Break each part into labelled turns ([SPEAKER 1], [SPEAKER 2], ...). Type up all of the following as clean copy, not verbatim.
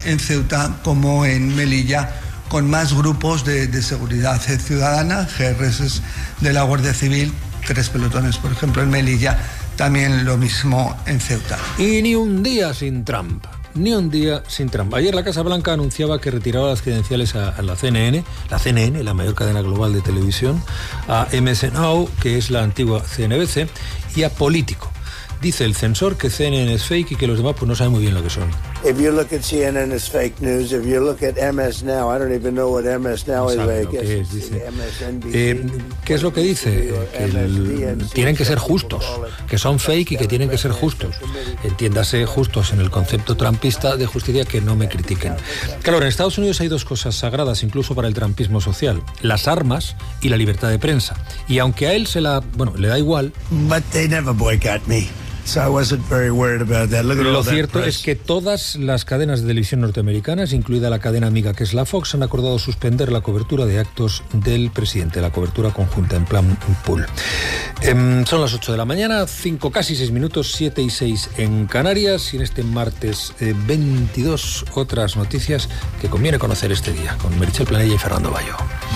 [SPEAKER 1] en Ceuta como en Melilla, con más grupos de seguridad ciudadana, GRS de la Guardia Civil, 3 pelotones, por ejemplo, en Melilla, también lo mismo en Ceuta.
[SPEAKER 2] Y ni un día sin Trump. Ni un día sin Trump. Ayer la Casa Blanca anunciaba que retiraba las credenciales a la CNN, la mayor cadena global de televisión, a MSNBC, que es la antigua CNBC, y a Político. Dice el censor que CNN es fake y que los demás pues no saben muy bien lo que son.
[SPEAKER 3] If you look at CNN it's fake news. If you look at MS Now, I don't even know what MS Now is.
[SPEAKER 2] ¿Qué es? Dice. ¿Qué es lo que dice? Que tienen que ser justos, que son fake y que tienen que ser justos. Entiéndase justos en el concepto trumpista de justicia, que no me critiquen. Claro, en Estados Unidos hay 2 cosas sagradas, incluso para el trumpismo social: las armas y la libertad de prensa. Y aunque a él le da igual.
[SPEAKER 3] But they never boycott me. So I wasn't very worried about that.
[SPEAKER 2] Lo cierto es que todas las cadenas de televisión norteamericanas, incluida la cadena amiga que es la Fox, han acordado suspender la cobertura de actos del presidente, la cobertura conjunta en plan pool. Son las 8 de la mañana, 5, casi 6 minutos, 7 y 6 en Canarias, y en este martes 22 otras noticias que conviene conocer este día, con Meritxell Planella y Fernando Bayo.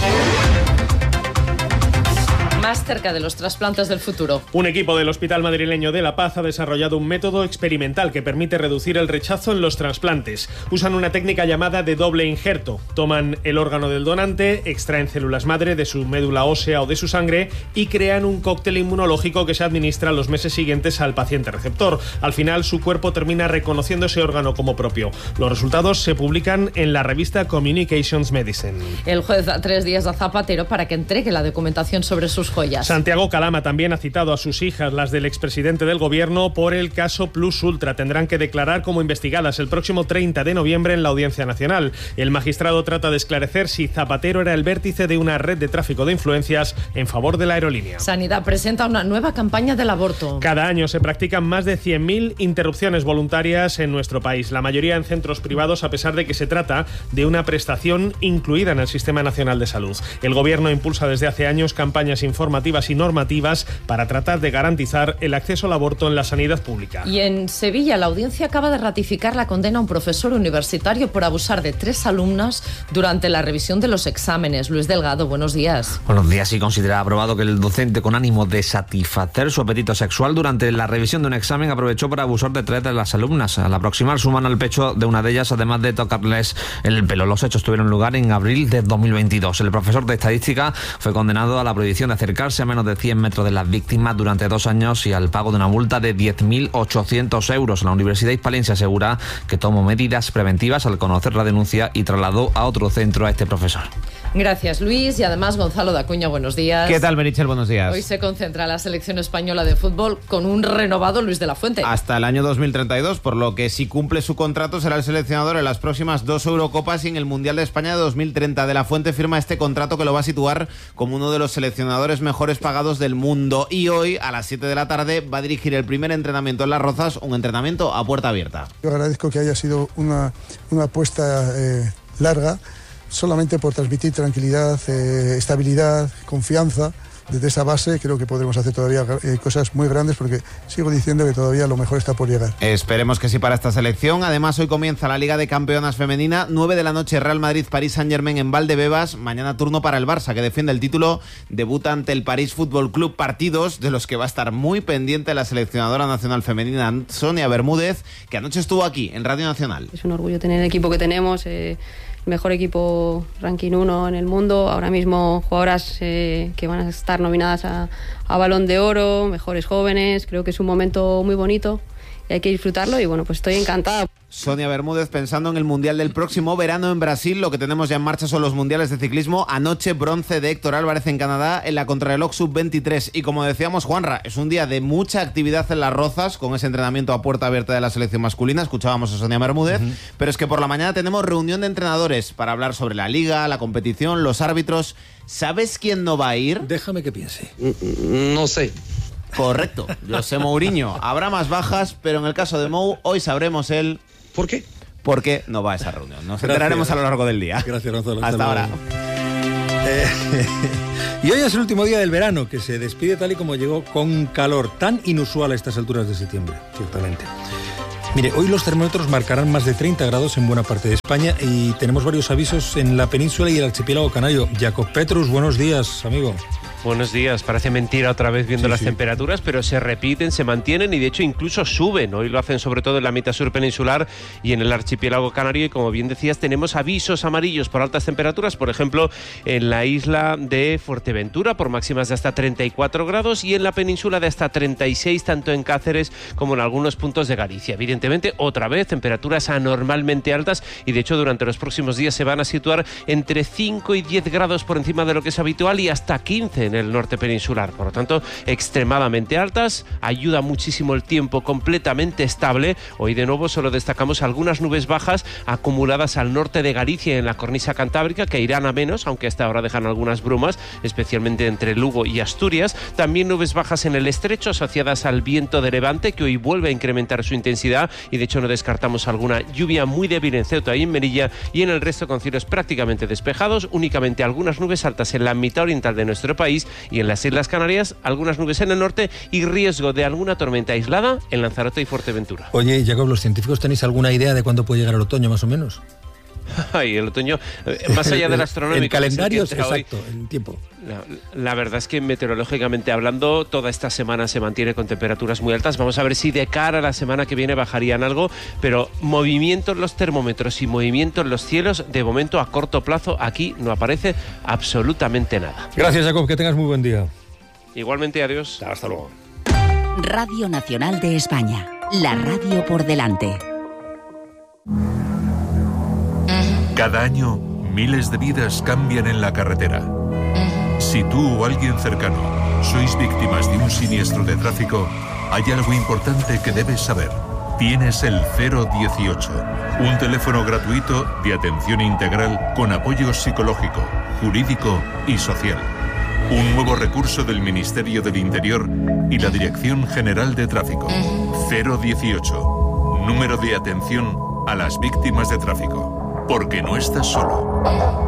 [SPEAKER 4] Más cerca de los trasplantes del futuro.
[SPEAKER 5] Un equipo del Hospital Madrileño de La Paz ha desarrollado un método experimental que permite reducir el rechazo en los trasplantes. Usan una técnica llamada de doble injerto. Toman el órgano del donante, extraen células madre de su médula ósea o de su sangre y crean un cóctel inmunológico que se administra los meses siguientes al paciente receptor. Al final, su cuerpo termina reconociendo ese órgano como propio. Los resultados se publican en la revista Communications Medicine.
[SPEAKER 4] El juez da 3 días a Zapatero para que entregue la documentación sobre sus joyas.
[SPEAKER 5] Santiago Calama también ha citado a sus hijas, las del expresidente del gobierno, por el caso Plus Ultra. Tendrán que declarar como investigadas el próximo 30 de noviembre en la Audiencia Nacional. El magistrado trata de esclarecer si Zapatero era el vértice de una red de tráfico de influencias en favor de la aerolínea.
[SPEAKER 4] Sanidad presenta una nueva campaña del aborto.
[SPEAKER 5] Cada año se practican más de 100.000 interrupciones voluntarias en nuestro país, la mayoría en centros privados, a pesar de que se trata de una prestación incluida en el Sistema Nacional de Salud. El gobierno impulsa desde hace años campañas informativas y normativas para tratar de garantizar el acceso al aborto en la sanidad pública.
[SPEAKER 4] Y en Sevilla, la audiencia acaba de ratificar la condena a un profesor universitario por abusar de 3 alumnas durante la revisión de los exámenes. Luis Delgado, buenos días.
[SPEAKER 6] Buenos días. Y considera aprobado que el docente, con ánimo de satisfacer su apetito sexual durante la revisión de un examen, aprovechó para abusar de 3 de las alumnas. Al aproximar su mano al pecho de una de ellas, además de tocarles el pelo. Los hechos tuvieron lugar en abril de 2022. El profesor de estadística fue condenado a la prohibición de acercarse a menos de 100 metros de las víctimas durante 2 años y al pago de una multa de 10.800 euros. La Universidad Hispalense asegura que tomó medidas preventivas al conocer la denuncia y trasladó a otro centro a este profesor.
[SPEAKER 4] Gracias, Luis. Y además, Gonzalo Dacuña, buenos días.
[SPEAKER 7] ¿Qué tal, Meritxell? Buenos días.
[SPEAKER 4] Hoy se concentra la selección española de fútbol con un renovado Luis de la Fuente.
[SPEAKER 7] Hasta el año 2032, por lo que si cumple su contrato será el seleccionador en las próximas 2 Eurocopas y en el Mundial de España de 2030. De la Fuente firma este contrato que lo va a situar como uno de los seleccionadores mejores pagados del mundo. Y hoy, a las 7 de la tarde, va a dirigir el primer entrenamiento en Las Rozas, un entrenamiento a puerta abierta.
[SPEAKER 8] Yo agradezco que haya sido una apuesta larga, solamente por transmitir tranquilidad, estabilidad, confianza. Desde esa base creo que podremos hacer todavía cosas muy grandes, porque sigo diciendo que todavía lo mejor está por llegar.
[SPEAKER 7] Esperemos que sí para esta selección. Además, hoy comienza la Liga de Campeonas Femenina, 9 de la noche, Real Madrid, París Saint-Germain en Valdebebas. Mañana turno para el Barça, que defiende el título, debuta ante el París Fútbol Club. Partidos de los que va a estar muy pendiente la seleccionadora nacional femenina Sonia Bermúdez, que anoche estuvo aquí en Radio Nacional.
[SPEAKER 9] Es un orgullo tener el equipo que tenemos, mejor equipo ranking 1 en el mundo, ahora mismo jugadoras que van a estar nominadas a Balón de Oro, mejores jóvenes. Creo que es un momento muy bonito y hay que disfrutarlo, y bueno, pues estoy encantada.
[SPEAKER 7] Sonia Bermúdez pensando en el Mundial del próximo verano en Brasil. Lo que tenemos ya en marcha son los Mundiales de ciclismo. Anoche, bronce de Héctor Álvarez en Canadá en la contrarreloj sub-23. Y como decíamos, Juanra, es un día de mucha actividad en Las Rozas con ese entrenamiento a puerta abierta de la selección masculina. Escuchábamos a Sonia Bermúdez. Pero es que por la mañana tenemos reunión de entrenadores para hablar sobre la liga, la competición, los árbitros. ¿Sabes quién no va a ir?
[SPEAKER 2] Déjame que piense.
[SPEAKER 10] No sé.
[SPEAKER 7] Correcto, José Mourinho. Habrá más bajas, pero en el caso de Mou, hoy sabremos él...
[SPEAKER 10] ¿Por qué?
[SPEAKER 7] Porque no va a esa reunión. Nos enteraremos a lo largo del día.
[SPEAKER 2] Gracias, Gonzalo.
[SPEAKER 7] Hasta ahora.
[SPEAKER 2] Y hoy es el último día del verano, que se despide tal y como llegó, con calor tan inusual a estas alturas de septiembre, ciertamente. Mire, hoy los termómetros marcarán más de 30 grados en buena parte de España y tenemos varios avisos en la península y el archipiélago canario. Jacob Petrus, buenos días, amigo.
[SPEAKER 10] Buenos días. Parece mentira otra vez viendo las temperaturas, pero se repiten, se mantienen y de hecho incluso suben. Hoy lo hacen sobre todo en la mitad sur peninsular y en el archipiélago canario. Y como bien decías, tenemos avisos amarillos por altas temperaturas, por ejemplo, en la isla de Fuerteventura por máximas de hasta 34 grados y en la península de hasta 36, tanto en Cáceres como en algunos puntos de Galicia. Evidentemente, otra vez, temperaturas anormalmente altas y de hecho durante los próximos días se van a situar entre 5 y 10 grados por encima de lo que es habitual y hasta 15 en el norte peninsular. Por lo tanto, extremadamente altas. Ayuda muchísimo el tiempo completamente estable. Hoy de nuevo solo destacamos algunas nubes bajas acumuladas al norte de Galicia y en la cornisa cantábrica que irán a menos, aunque hasta ahora dejan algunas brumas, especialmente entre Lugo y Asturias. También nubes bajas en el estrecho asociadas al viento de levante que hoy vuelve a incrementar su intensidad y de hecho no descartamos alguna lluvia muy débil en Ceuta y en Melilla y en el resto con cielos prácticamente despejados, únicamente algunas nubes altas en la mitad oriental de nuestro país y en las Islas Canarias algunas nubes en el norte y riesgo de alguna tormenta aislada en Lanzarote y Fuerteventura.
[SPEAKER 2] Oye, Jacob, ¿los científicos tenéis alguna idea de cuándo puede llegar el otoño más o menos?
[SPEAKER 10] Ay, el otoño, más allá del astronómico.
[SPEAKER 2] En calendarios, exacto, en tiempo.
[SPEAKER 10] La verdad es que meteorológicamente hablando, toda esta semana se mantiene con temperaturas muy altas. Vamos a ver si de cara a la semana que viene bajarían algo, pero movimiento en los termómetros y movimiento en los cielos, de momento a corto plazo, aquí no aparece absolutamente nada.
[SPEAKER 2] Gracias, Jacob, que tengas muy buen día.
[SPEAKER 10] Igualmente, adiós.
[SPEAKER 2] Hasta luego.
[SPEAKER 11] Radio Nacional de España, la radio por delante.
[SPEAKER 12] Cada año, miles de vidas cambian en la carretera. Si tú o alguien cercano sois víctimas de un siniestro de tráfico, hay algo importante que debes saber. Tienes el 018, un teléfono gratuito de atención integral con apoyo psicológico, jurídico y social. Un nuevo recurso del Ministerio del Interior y la Dirección General de Tráfico. 018, número de atención a las víctimas de tráfico. Porque no estás solo.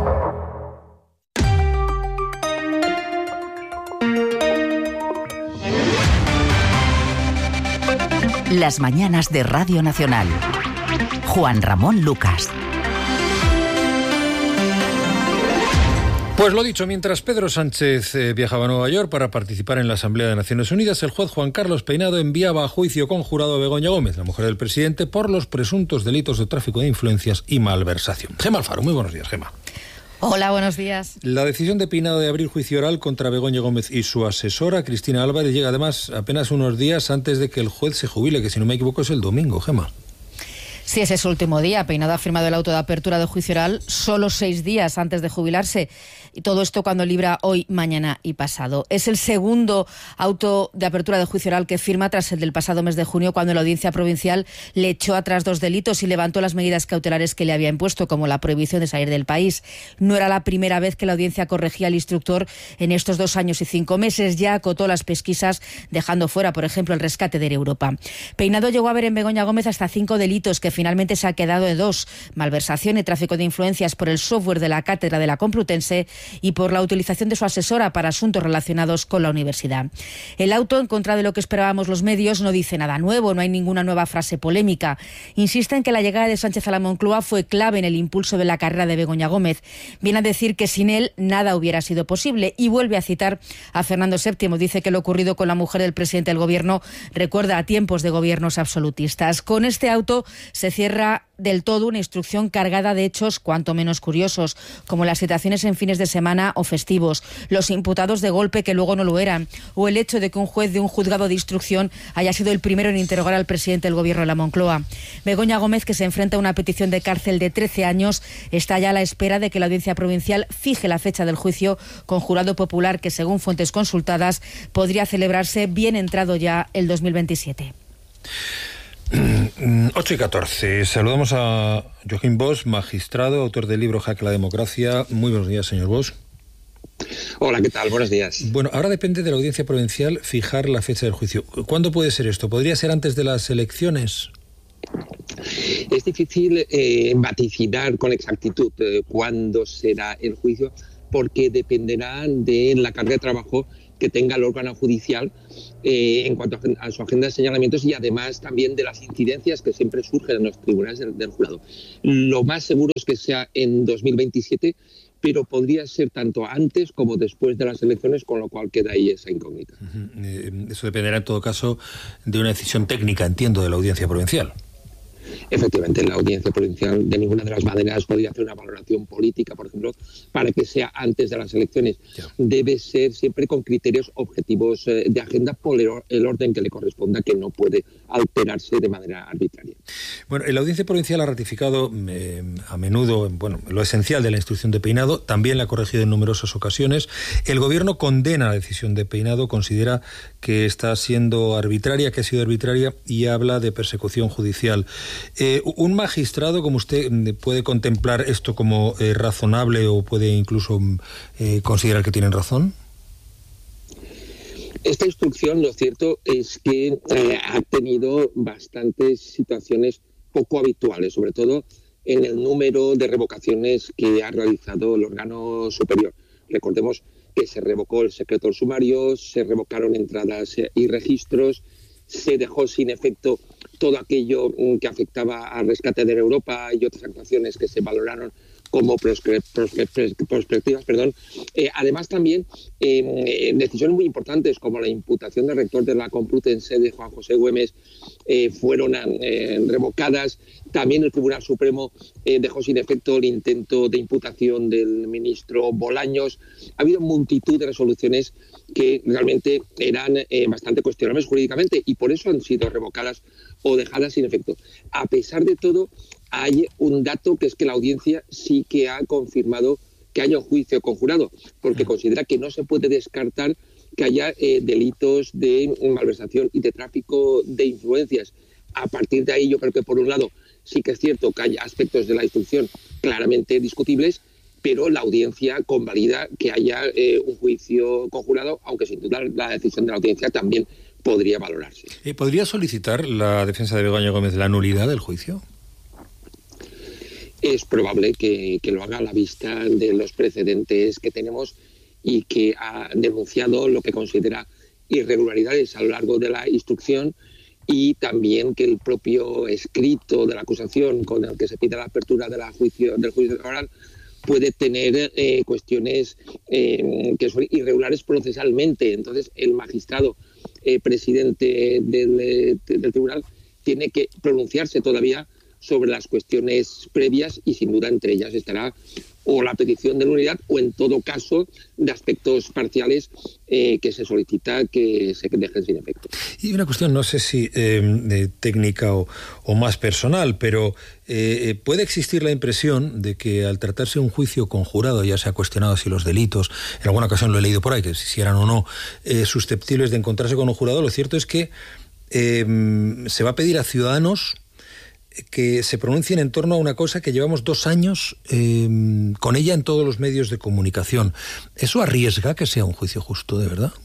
[SPEAKER 11] Las mañanas de Radio Nacional. Juan Ramón Lucas.
[SPEAKER 2] Pues lo dicho, mientras Pedro Sánchez viajaba a Nueva York para participar en la Asamblea de Naciones Unidas, el juez Juan Carlos Peinado enviaba a juicio conjurado a Begoña Gómez, la mujer del presidente, por los presuntos delitos de tráfico de influencias y malversación. Gema Alfaro, muy buenos días, Gema.
[SPEAKER 13] Hola, buenos días.
[SPEAKER 2] La decisión de Peinado de abrir juicio oral contra Begoña Gómez y su asesora, Cristina Álvarez, llega además apenas unos días antes de que el juez se jubile, que si no me equivoco es el domingo, Gema.
[SPEAKER 13] Sí, ese es el último día. Peinado ha firmado el auto de apertura de juicio oral solo 6 días antes de jubilarse. Y todo esto cuando libra hoy, mañana y pasado. Es el segundo auto de apertura de juicio oral que firma tras el del pasado mes de junio, cuando la Audiencia Provincial le echó atrás 2 delitos y levantó las medidas cautelares que le había impuesto, como la prohibición de salir del país. No era la primera vez que la Audiencia corregía al instructor en estos 2 años y 5 meses. Ya acotó las pesquisas, dejando fuera, por ejemplo, el rescate de Air Europa. Peinado llegó a ver en Begoña Gómez hasta 5 delitos, que finalmente se ha quedado en 2. Malversación y tráfico de influencias por el software de la cátedra de la Complutense y por la utilización de su asesora para asuntos relacionados con la universidad. El auto, en contra de lo que esperábamos los medios, no dice nada nuevo, no hay ninguna nueva frase polémica. Insiste en que la llegada de Sánchez a la Moncloa fue clave en el impulso de la carrera de Begoña Gómez. Viene a decir que sin él nada hubiera sido posible y vuelve a citar a Fernando VII. Dice que lo ocurrido con la mujer del presidente del gobierno recuerda a tiempos de gobiernos absolutistas. Con este auto se cierra del todo una instrucción cargada de hechos cuanto menos curiosos, como las citaciones en fines de semana o festivos, los imputados de golpe que luego no lo eran, o el hecho de que un juez de un juzgado de instrucción haya sido el primero en interrogar al presidente del gobierno de la Moncloa. Begoña Gómez, que se enfrenta a una petición de cárcel de 13 años, está ya a la espera de que la Audiencia Provincial fije la fecha del juicio con jurado popular, que según fuentes consultadas podría celebrarse bien entrado ya el 2027.
[SPEAKER 2] 8:14. Saludamos a Joaquín Bosch, magistrado, autor del libro Jaque la Democracia. Muy buenos días, señor Bosch.
[SPEAKER 14] Hola, ¿qué tal? Buenos días.
[SPEAKER 2] Bueno, ahora depende de la Audiencia Provincial fijar la fecha del juicio. ¿Cuándo puede ser esto? ¿Podría ser antes de las elecciones?
[SPEAKER 14] Es difícil vaticinar con exactitud cuándo será el juicio, porque dependerá de la carga de trabajo que tenga el órgano judicial en cuanto a su agenda de señalamientos y además también de las incidencias que siempre surgen en los tribunales del jurado. Lo más seguro es que sea en 2027, pero podría ser tanto antes como después de las elecciones, con lo cual queda ahí esa incógnita.
[SPEAKER 2] Eso dependerá en todo caso de una decisión técnica, entiendo, de la Audiencia Provincial.
[SPEAKER 14] Efectivamente, la Audiencia Provincial de ninguna de las maneras podría hacer una valoración política, por ejemplo, para que sea antes de las elecciones. Debe ser siempre con criterios objetivos de agenda por el orden que le corresponda, que no puede alterarse de manera arbitraria.
[SPEAKER 2] Bueno, la Audiencia Provincial ha ratificado a menudo lo esencial de la instrucción de Peinado, también la ha corregido en numerosas ocasiones. El Gobierno condena la decisión de Peinado, considera que está siendo arbitraria, que ha sido arbitraria, y habla de persecución judicial. ¿Un magistrado como usted puede contemplar esto como razonable o puede incluso considerar que tienen razón?
[SPEAKER 14] Esta instrucción, lo cierto es que ha tenido bastantes situaciones poco habituales, sobre todo en el número de revocaciones que ha realizado el órgano superior. Recordemos que se revocó el secreto del sumario, se revocaron entradas y registros, se dejó sin efecto todo aquello que afectaba al rescate de Europa y otras actuaciones que se valoraron como prospectivas. Además también decisiones muy importantes como la imputación del rector de la Complutense, de Juan José Güemes, fueron revocadas. También el Tribunal Supremo dejó sin efecto el intento de imputación del ministro Bolaños. Ha habido multitud de resoluciones que realmente eran bastante cuestionables jurídicamente y por eso han sido revocadas o dejadas sin efecto. A pesar de todo, hay un dato, que es que la audiencia sí que ha confirmado que haya un juicio conjurado, porque considera que no se puede descartar que haya delitos de malversación y de tráfico de influencias. A partir de ahí, yo creo que por un lado sí que es cierto que hay aspectos de la instrucción claramente discutibles, pero la audiencia convalida que haya un juicio conjurado, aunque sin duda la decisión de la audiencia también podría valorarse.
[SPEAKER 2] ¿Podría solicitar la defensa de Begoña Gómez la nulidad del juicio?
[SPEAKER 14] Es probable que lo haga a la vista de los precedentes que tenemos y que ha denunciado lo que considera irregularidades a lo largo de la instrucción, y también que el propio escrito de la acusación con el que se pide la apertura del juicio oral puede tener cuestiones que son irregulares procesalmente. Entonces, el magistrado presidente del tribunal tiene que pronunciarse todavía sobre las cuestiones previas y sin duda entre ellas estará o la petición de nulidad o en todo caso de aspectos parciales que se solicita que se dejen sin efecto.
[SPEAKER 2] Y una cuestión, no sé si técnica o más personal, pero puede existir la impresión de que al tratarse de un juicio conjurado, ya se ha cuestionado si los delitos, en alguna ocasión lo he leído por ahí, que si eran o no susceptibles de encontrarse con un jurado, lo cierto es que se va a pedir a ciudadanos que se pronuncien en torno a una cosa que llevamos 2 años con ella en todos los medios de comunicación. ¿Eso arriesga que sea un juicio justo, de verdad?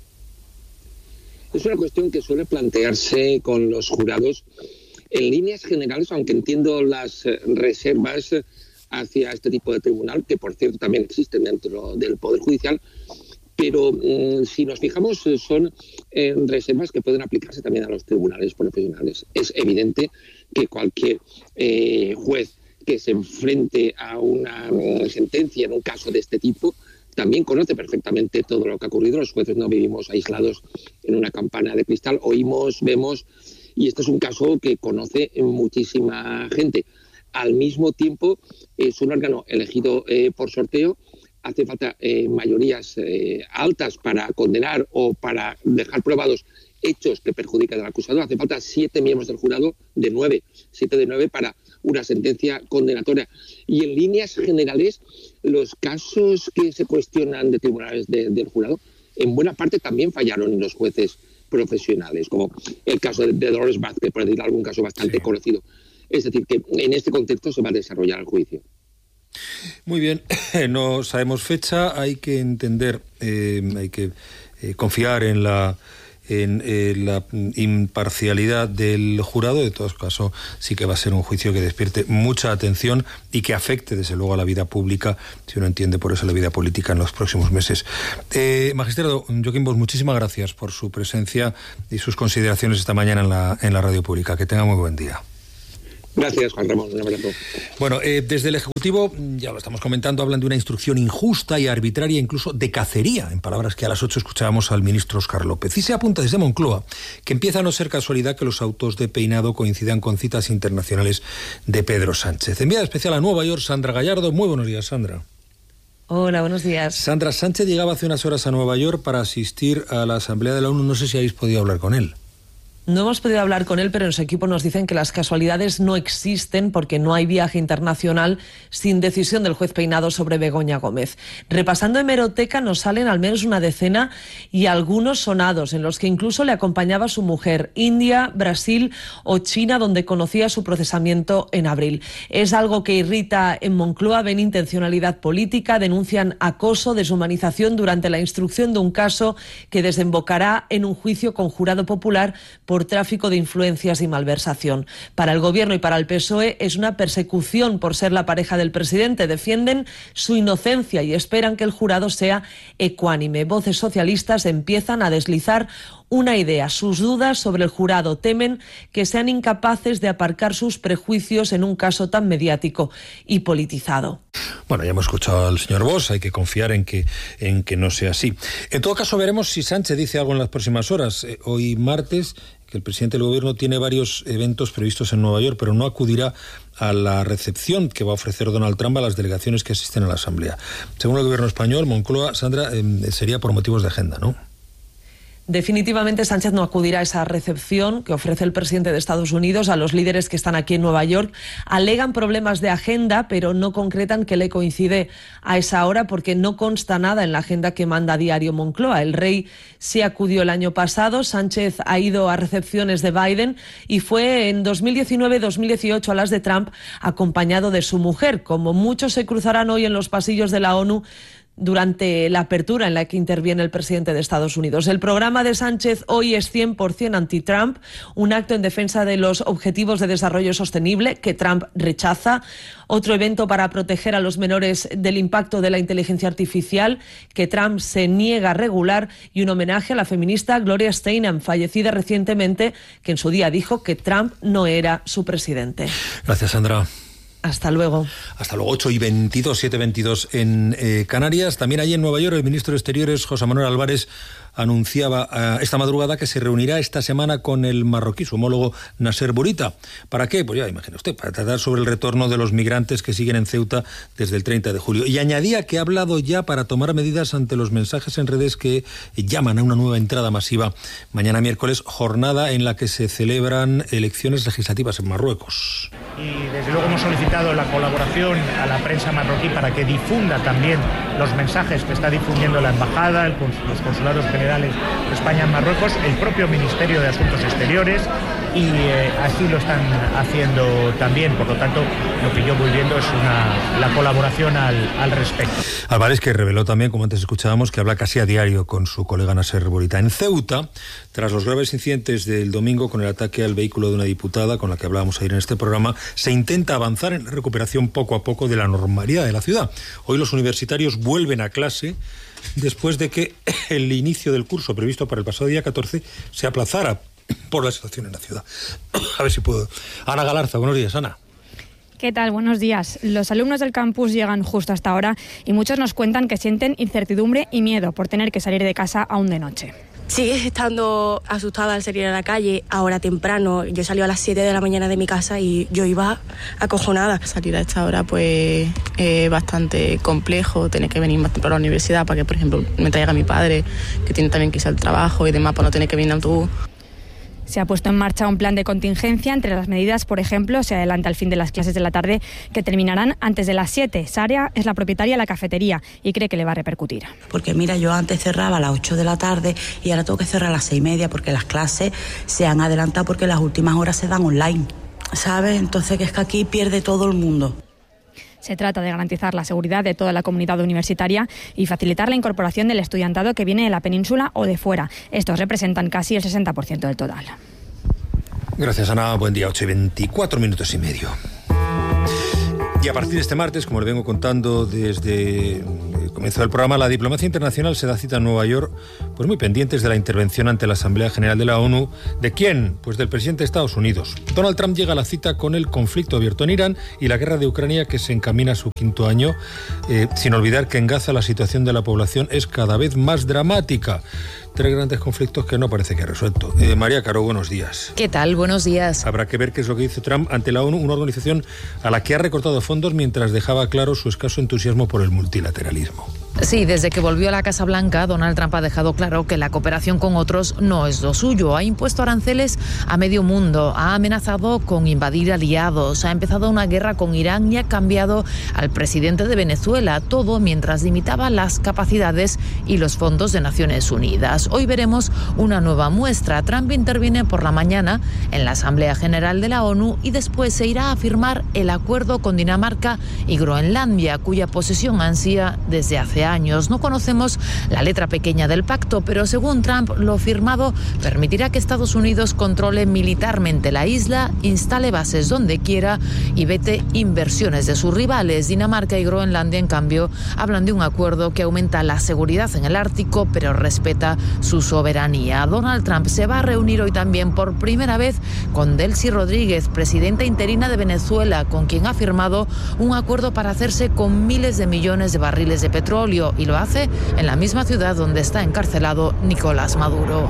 [SPEAKER 14] Es una cuestión que suele plantearse con los jurados en líneas generales, aunque entiendo las reservas hacia este tipo de tribunal, que por cierto también existen dentro del Poder Judicial, pero si nos fijamos son reservas que pueden aplicarse también a los tribunales profesionales. Es evidente que cualquier juez que se enfrente a una sentencia en un caso de este tipo también conoce perfectamente todo lo que ha ocurrido. Los jueces no vivimos aislados en una campana de cristal, oímos, vemos, y este es un caso que conoce muchísima gente. Al mismo tiempo, es un órgano elegido por sorteo. Hace falta mayorías altas para condenar o para dejar probados hechos que perjudican al acusado. Hace falta 7 miembros del jurado de 9, 7 de 9 para una sentencia condenatoria. Y en líneas generales, los casos que se cuestionan de tribunales del jurado, en buena parte también fallaron los jueces profesionales, como el caso de Dolores Vázquez, por decir algún caso bastante conocido. Es decir, que en este contexto se va a desarrollar el juicio.
[SPEAKER 2] Muy bien, no sabemos fecha, hay que entender, hay que confiar en la en la imparcialidad del jurado. De todo caso, sí que va a ser un juicio que despierte mucha atención y que afecte, desde luego, a la vida pública, si uno entiende por eso la vida política en los próximos meses. Magistrado Joaquín Bosch, muchísimas gracias por su presencia y sus consideraciones esta mañana en la radio pública. Que tenga muy buen día.
[SPEAKER 14] Gracias, Juan Ramón. Un abrazo.
[SPEAKER 2] Bueno, desde el Ejecutivo, ya lo estamos comentando, hablan de una instrucción injusta y arbitraria, incluso de cacería, en palabras que a las 8 escuchábamos al ministro Óscar López. Y se apunta desde Moncloa que empieza a no ser casualidad que los autos de peinado coincidan con citas internacionales de Pedro Sánchez. Enviada especial a Nueva York, Sandra Gallardo. Muy buenos días, Sandra.
[SPEAKER 15] Hola, buenos días.
[SPEAKER 2] Sandra, Sánchez llegaba hace unas horas a Nueva York para asistir a la Asamblea de la ONU. No sé si habéis podido hablar con él.
[SPEAKER 15] No hemos podido hablar con él, pero en su equipo nos dicen que las casualidades no existen porque no hay viaje internacional sin decisión del juez Peinado sobre Begoña Gómez. Repasando hemeroteca nos salen al menos una decena y algunos sonados en los que incluso le acompañaba su mujer, India, Brasil o China, donde conocía su procesamiento en abril. Es algo que irrita en Moncloa, ven intencionalidad política, denuncian acoso, deshumanización durante la instrucción de un caso que desembocará en un juicio con jurado popular por tráfico de influencias y malversación. Para el Gobierno y para el PSOE es una persecución por ser la pareja del presidente. Defienden su inocencia y esperan que el jurado sea ecuánime. Voces socialistas empiezan a deslizar una idea, sus dudas sobre el jurado. Temen que sean incapaces de aparcar sus prejuicios en un caso tan mediático y politizado.
[SPEAKER 2] Bueno, ya hemos escuchado al señor Bosch, hay que confiar en que no sea así. En todo caso, veremos si Sánchez dice algo en las próximas horas. Hoy martes, que el presidente del Gobierno tiene varios eventos previstos en Nueva York, pero no acudirá a la recepción que va a ofrecer Donald Trump a las delegaciones que asisten a la Asamblea. Según el Gobierno español, Moncloa, Sandra, sería por motivos de agenda, ¿no?
[SPEAKER 15] Definitivamente Sánchez no acudirá a esa recepción que ofrece el presidente de Estados Unidos a los líderes que están aquí en Nueva York. Alegan problemas de agenda, pero no concretan que le coincide a esa hora porque no consta nada en la agenda que manda Diario Moncloa. El rey sí acudió el año pasado, Sánchez ha ido a recepciones de Biden y fue en 2019-2018 a las de Trump acompañado de su mujer. Como muchos se cruzarán hoy en los pasillos de la ONU durante la apertura en la que interviene el presidente de Estados Unidos. El programa de Sánchez hoy es 100% anti-Trump, un acto en defensa de los objetivos de desarrollo sostenible que Trump rechaza, otro evento para proteger a los menores del impacto de la inteligencia artificial que Trump se niega a regular y un homenaje a la feminista Gloria Steinem, fallecida recientemente, que en su día dijo que Trump no era su presidente.
[SPEAKER 2] Gracias, Sandra.
[SPEAKER 15] Hasta luego.
[SPEAKER 2] Hasta luego, 8:22, 7:22 en Canarias. También allí en Nueva York, el ministro de Exteriores, José Manuel Álvarez, anunciaba esta madrugada que se reunirá esta semana con el marroquí, su homólogo Nasser Bourita. ¿Para qué? Pues ya imagina usted, para tratar sobre el retorno de los migrantes que siguen en Ceuta desde el 30 de julio. Y añadía que ha hablado ya para tomar medidas ante los mensajes en redes que llaman a una nueva entrada masiva mañana miércoles, jornada en la que se celebran elecciones legislativas en Marruecos.
[SPEAKER 16] Y desde luego hemos solicitado la colaboración a la prensa marroquí para que difunda también los mensajes que está difundiendo la embajada, los consulados generales de España en Marruecos, el propio Ministerio de Asuntos Exteriores, y así lo están haciendo también. Por lo tanto, lo que yo voy viendo es la colaboración al respecto.
[SPEAKER 2] Álvarez, que reveló también, como antes escuchábamos, que habla casi a diario con su colega Nasser Bourita. En Ceuta, tras los graves incidentes del domingo con el ataque al vehículo de una diputada, con la que hablábamos ayer en este programa, se intenta avanzar en la recuperación poco a poco de la normalidad de la ciudad. Hoy los universitarios vuelven a clase después de que el inicio del curso previsto para el pasado día 14 se aplazara por la situación en la ciudad. A ver si puedo. Ana Galarza, buenos días, Ana.
[SPEAKER 17] ¿Qué tal? Buenos días. Los alumnos del campus llegan justo hasta ahora y muchos nos cuentan que sienten incertidumbre y miedo por tener que salir de casa aún de noche.
[SPEAKER 18] Sigues estando asustada al salir a la calle, ahora temprano. Yo salí a las 7 de la mañana de mi casa y yo iba acojonada.
[SPEAKER 19] Salir a esta hora pues es bastante complejo, tener que venir más temprano a la universidad para que, por ejemplo, me traiga mi padre, que tiene también que irse al trabajo y demás, para no tener que venir en autobús.
[SPEAKER 17] Se ha puesto en marcha un plan de contingencia. Entre las medidas, por ejemplo, se adelanta el fin de las clases de la tarde, que terminarán antes de las 7. Saria es la propietaria de la cafetería y cree que le va a repercutir.
[SPEAKER 20] Porque mira, yo antes cerraba a las 8 de la tarde y ahora tengo que cerrar a las 6:30 porque las clases se han adelantado porque las últimas horas se dan online, ¿sabes? Entonces que es que aquí pierde todo el mundo.
[SPEAKER 17] Se trata de garantizar la seguridad de toda la comunidad universitaria y facilitar la incorporación del estudiantado que viene de la península o de fuera. Estos representan casi el 60% del total.
[SPEAKER 2] Gracias, Ana. Buen día, 8:24 minutos y medio. Y a partir de este martes, como le vengo contando desde el comienzo del programa, la diplomacia internacional se da cita en Nueva York, pues muy pendientes de la intervención ante la Asamblea General de la ONU. ¿De quién? Pues del presidente de Estados Unidos. Donald Trump llega a la cita con el conflicto abierto en Irán y la guerra de Ucrania, que se encamina a su 5º año, sin olvidar que en Gaza la situación de la población es cada vez más dramática. 3 grandes conflictos que no parece que ha resuelto. María Caro, buenos días.
[SPEAKER 21] ¿Qué tal? Buenos días.
[SPEAKER 2] Habrá que ver qué es lo que dice Trump ante la ONU, una organización a la que ha recortado fondos mientras dejaba claro su escaso entusiasmo por el multilateralismo.
[SPEAKER 21] Sí, desde que volvió a la Casa Blanca, Donald Trump ha dejado claro que la cooperación con otros no es lo suyo. Ha impuesto aranceles a medio mundo, ha amenazado con invadir aliados, ha empezado una guerra con Irán y ha cambiado al presidente de Venezuela, todo mientras limitaba las capacidades y los fondos de Naciones Unidas. Hoy veremos una nueva muestra. Trump interviene por la mañana en la Asamblea General de la ONU y después se irá a firmar el acuerdo con Dinamarca y Groenlandia, cuya posesión ansía desde hace años. No conocemos la letra pequeña del pacto, pero según Trump, lo firmado permitirá que Estados Unidos controle militarmente la isla, instale bases donde quiera y vete inversiones de sus rivales. Dinamarca y Groenlandia, en cambio, hablan de un acuerdo que aumenta la seguridad en el Ártico, pero respeta su soberanía. Donald Trump se va a reunir hoy también por primera vez con Delcy Rodríguez, presidenta interina de Venezuela, con quien ha firmado un acuerdo para hacerse con miles de millones de barriles de petróleo, y lo hace en la misma ciudad donde está encarcelado Nicolás Maduro.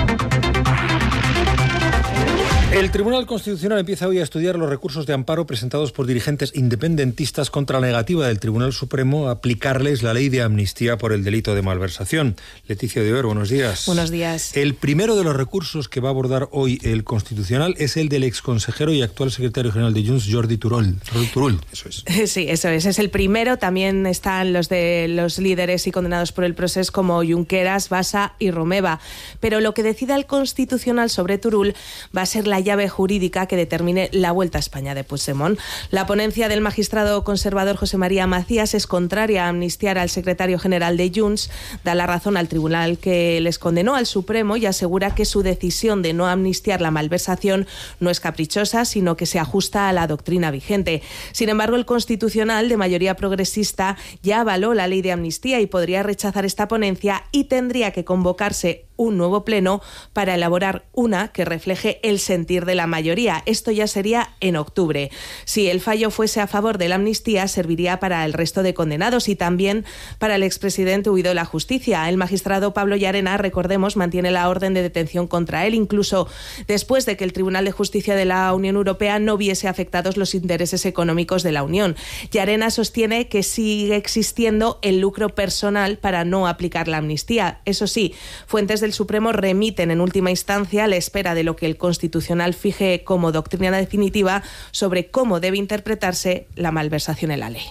[SPEAKER 2] El Tribunal Constitucional empieza hoy a estudiar los recursos de amparo presentados por dirigentes independentistas contra la negativa del Tribunal Supremo a aplicarles la ley de amnistía por el delito de malversación. Leticia de Oer, buenos días.
[SPEAKER 22] Buenos días.
[SPEAKER 2] El primero de los recursos que va a abordar hoy el Constitucional es el del exconsejero y actual secretario general de Junts, Jordi Turull. Eso es.
[SPEAKER 22] Sí, eso es. Es el primero. También están los de los líderes y condenados por el proceso como Junqueras, Bassa y Romeva. Pero lo que decida el Constitucional sobre Turull va a ser la llave jurídica que determine la vuelta a España de Puigdemont. La ponencia del magistrado conservador José María Macías es contraria a amnistiar al secretario general de Junts, da la razón al tribunal que les condenó al Supremo y asegura que su decisión de no amnistiar la malversación no es caprichosa, sino que se ajusta a la doctrina vigente. Sin embargo, el Constitucional, de mayoría progresista, ya avaló la ley de amnistía y podría rechazar esta ponencia y tendría que convocarse un nuevo pleno para elaborar una que refleje el sentir de la mayoría. Esto ya sería en octubre. Si el fallo fuese a favor de la amnistía, serviría para el resto de condenados y también para el expresidente huido de la justicia. El magistrado Pablo Llarena, recordemos, mantiene la orden de detención contra él, incluso después de que el Tribunal de Justicia de la Unión Europea no viese afectados los intereses económicos de la Unión. Llarena sostiene que sigue existiendo el lucro personal para no aplicar la amnistía. Eso sí, fuentes del Supremo remiten en última instancia a la espera de lo que el Constitucional fije como doctrina definitiva sobre cómo debe interpretarse la malversación en la ley.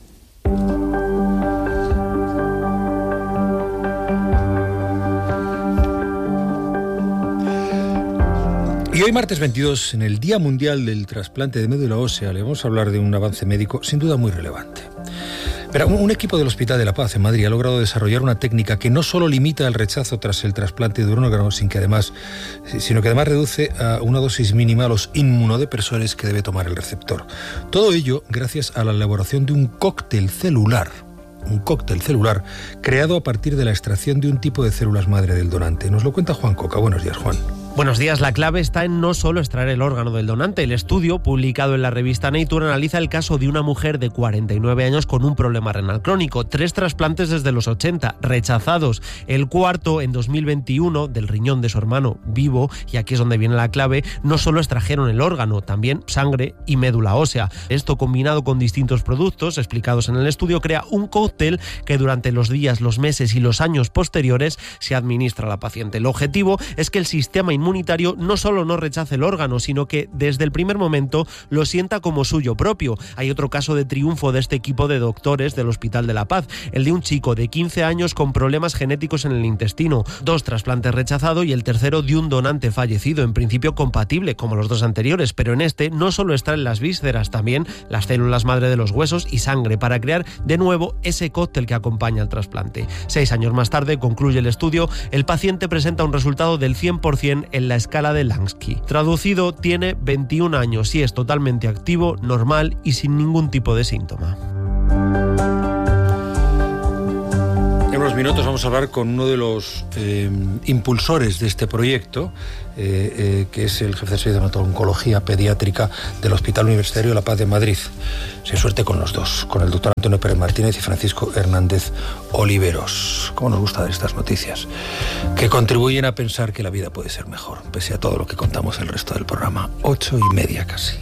[SPEAKER 2] Y hoy, martes 22, en el Día Mundial del Trasplante de Médula Ósea, le vamos a hablar de un avance médico sin duda muy relevante. Pero un equipo del Hospital de la Paz en Madrid ha logrado desarrollar una técnica que no solo limita el rechazo tras el trasplante de un órgano, sino que además reduce a una dosis mínima los inmunodepresores que debe tomar el receptor. Todo ello gracias a la elaboración de un cóctel celular creado a partir de la extracción de un tipo de células madre del donante. Nos lo cuenta Juan Coca. Buenos días, Juan.
[SPEAKER 23] Buenos días. La clave está en no solo extraer el órgano del donante. El estudio, publicado en la revista Nature, analiza el caso de una mujer de 49 años con un problema renal crónico. 3 trasplantes desde los 80, rechazados. El cuarto, en 2021, del riñón de su hermano vivo, y aquí es donde viene la clave, no solo extrajeron el órgano, también sangre y médula ósea. Esto, combinado con distintos productos explicados en el estudio, crea un cóctel que durante los días, los meses y los años posteriores se administra a la paciente. El objetivo es que el sistema inmune inmunitario no solo no rechace el órgano, sino que desde el primer momento lo sienta como suyo propio. Hay otro caso de triunfo de este equipo de doctores del Hospital de la Paz, el de un chico de 15 años con problemas genéticos en el intestino, 2 trasplantes rechazados y el tercero de un donante fallecido, en principio compatible como los 2 anteriores, pero en este no solo extraen las vísceras, también las células madre de los huesos y sangre para crear de nuevo ese cóctel que acompaña al trasplante. 6 años más tarde, concluye el estudio, el paciente presenta un resultado del 100% en la escala de Lansky. Traducido, tiene 21 años y es totalmente activo, normal y sin ningún tipo de síntoma.
[SPEAKER 2] En unos minutos vamos a hablar con uno de los impulsores de este proyecto, que es el jefe de servicio de oncología pediátrica del Hospital Universitario de la Paz de Madrid. Sin suerte con los dos, con el doctor Antonio Pérez Martínez y Francisco Hernández Oliveros. ¿Cómo nos gusta dar estas noticias? Que contribuyen a pensar que la vida puede ser mejor, pese a todo lo que contamos el resto del programa. 8:30 casi.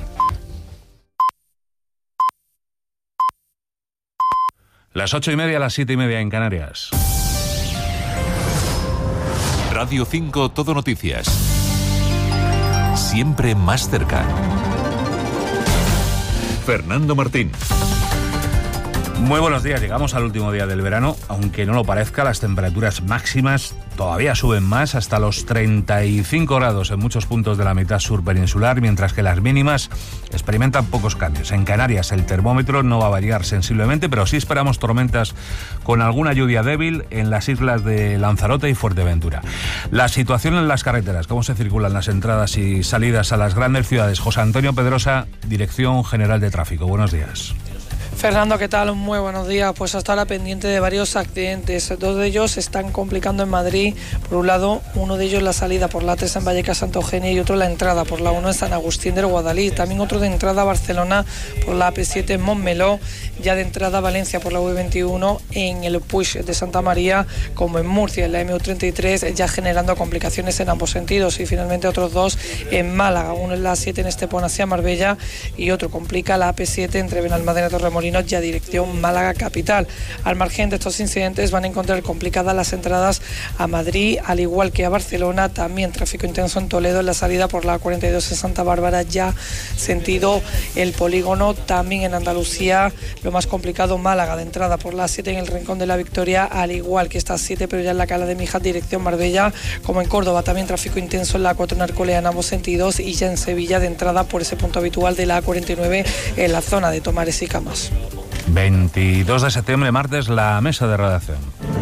[SPEAKER 1] Las 8:30, las 7:30 en Canarias.
[SPEAKER 12] Radio 5 Todo Noticias. Siempre más cerca. Fernando Martín.
[SPEAKER 1] Muy buenos días, llegamos al último día del verano, aunque no lo parezca, las temperaturas máximas todavía suben más, hasta los 35 grados en muchos puntos de la mitad sur peninsular, mientras que las mínimas experimentan pocos cambios. En Canarias el termómetro no va a variar sensiblemente, pero sí esperamos tormentas con alguna lluvia débil en las islas de Lanzarote y Fuerteventura. La situación en las carreteras, cómo se circulan las entradas y salidas a las grandes ciudades. José Antonio Pedrosa, Dirección General de Tráfico. Buenos días.
[SPEAKER 3] Fernando, ¿qué tal? Muy buenos días. Pues hasta ahora pendiente de varios accidentes. 2 de ellos se están complicando en Madrid. Por un lado, uno de ellos la salida por la 3 en Vallecas Santa Eugenia y otro la entrada por la 1 en San Agustín del Guadalí. También otro de entrada a Barcelona por la AP7 en Montmeló. Ya de entrada a Valencia por la V21 en el Puig de Santa María, como en Murcia en la MU33, ya generando complicaciones en ambos sentidos. Y finalmente otros 2 en Málaga. Uno en la 7 en Estepona hacia Marbella y otro complica la AP7 entre Benalmádena y Torremolinos, ya dirección Málaga capital. Al margen de estos incidentes van a encontrar complicadas las entradas a Madrid, al igual que a Barcelona. También tráfico intenso en Toledo en la salida por la 42 en Santa Bárbara, ya sentido el polígono. También en Andalucía lo más complicado, Málaga de entrada por la 7 en el Rincón de la Victoria, al igual que esta 7 pero ya en la Cala de Mijas dirección Marbella. Como en Córdoba también tráfico intenso en la A4 en Arcolea en ambos sentidos, y ya en Sevilla de entrada por ese punto habitual de la A49 en la zona de Tomares y Camas.
[SPEAKER 1] 22 de septiembre, martes, la mesa de redacción.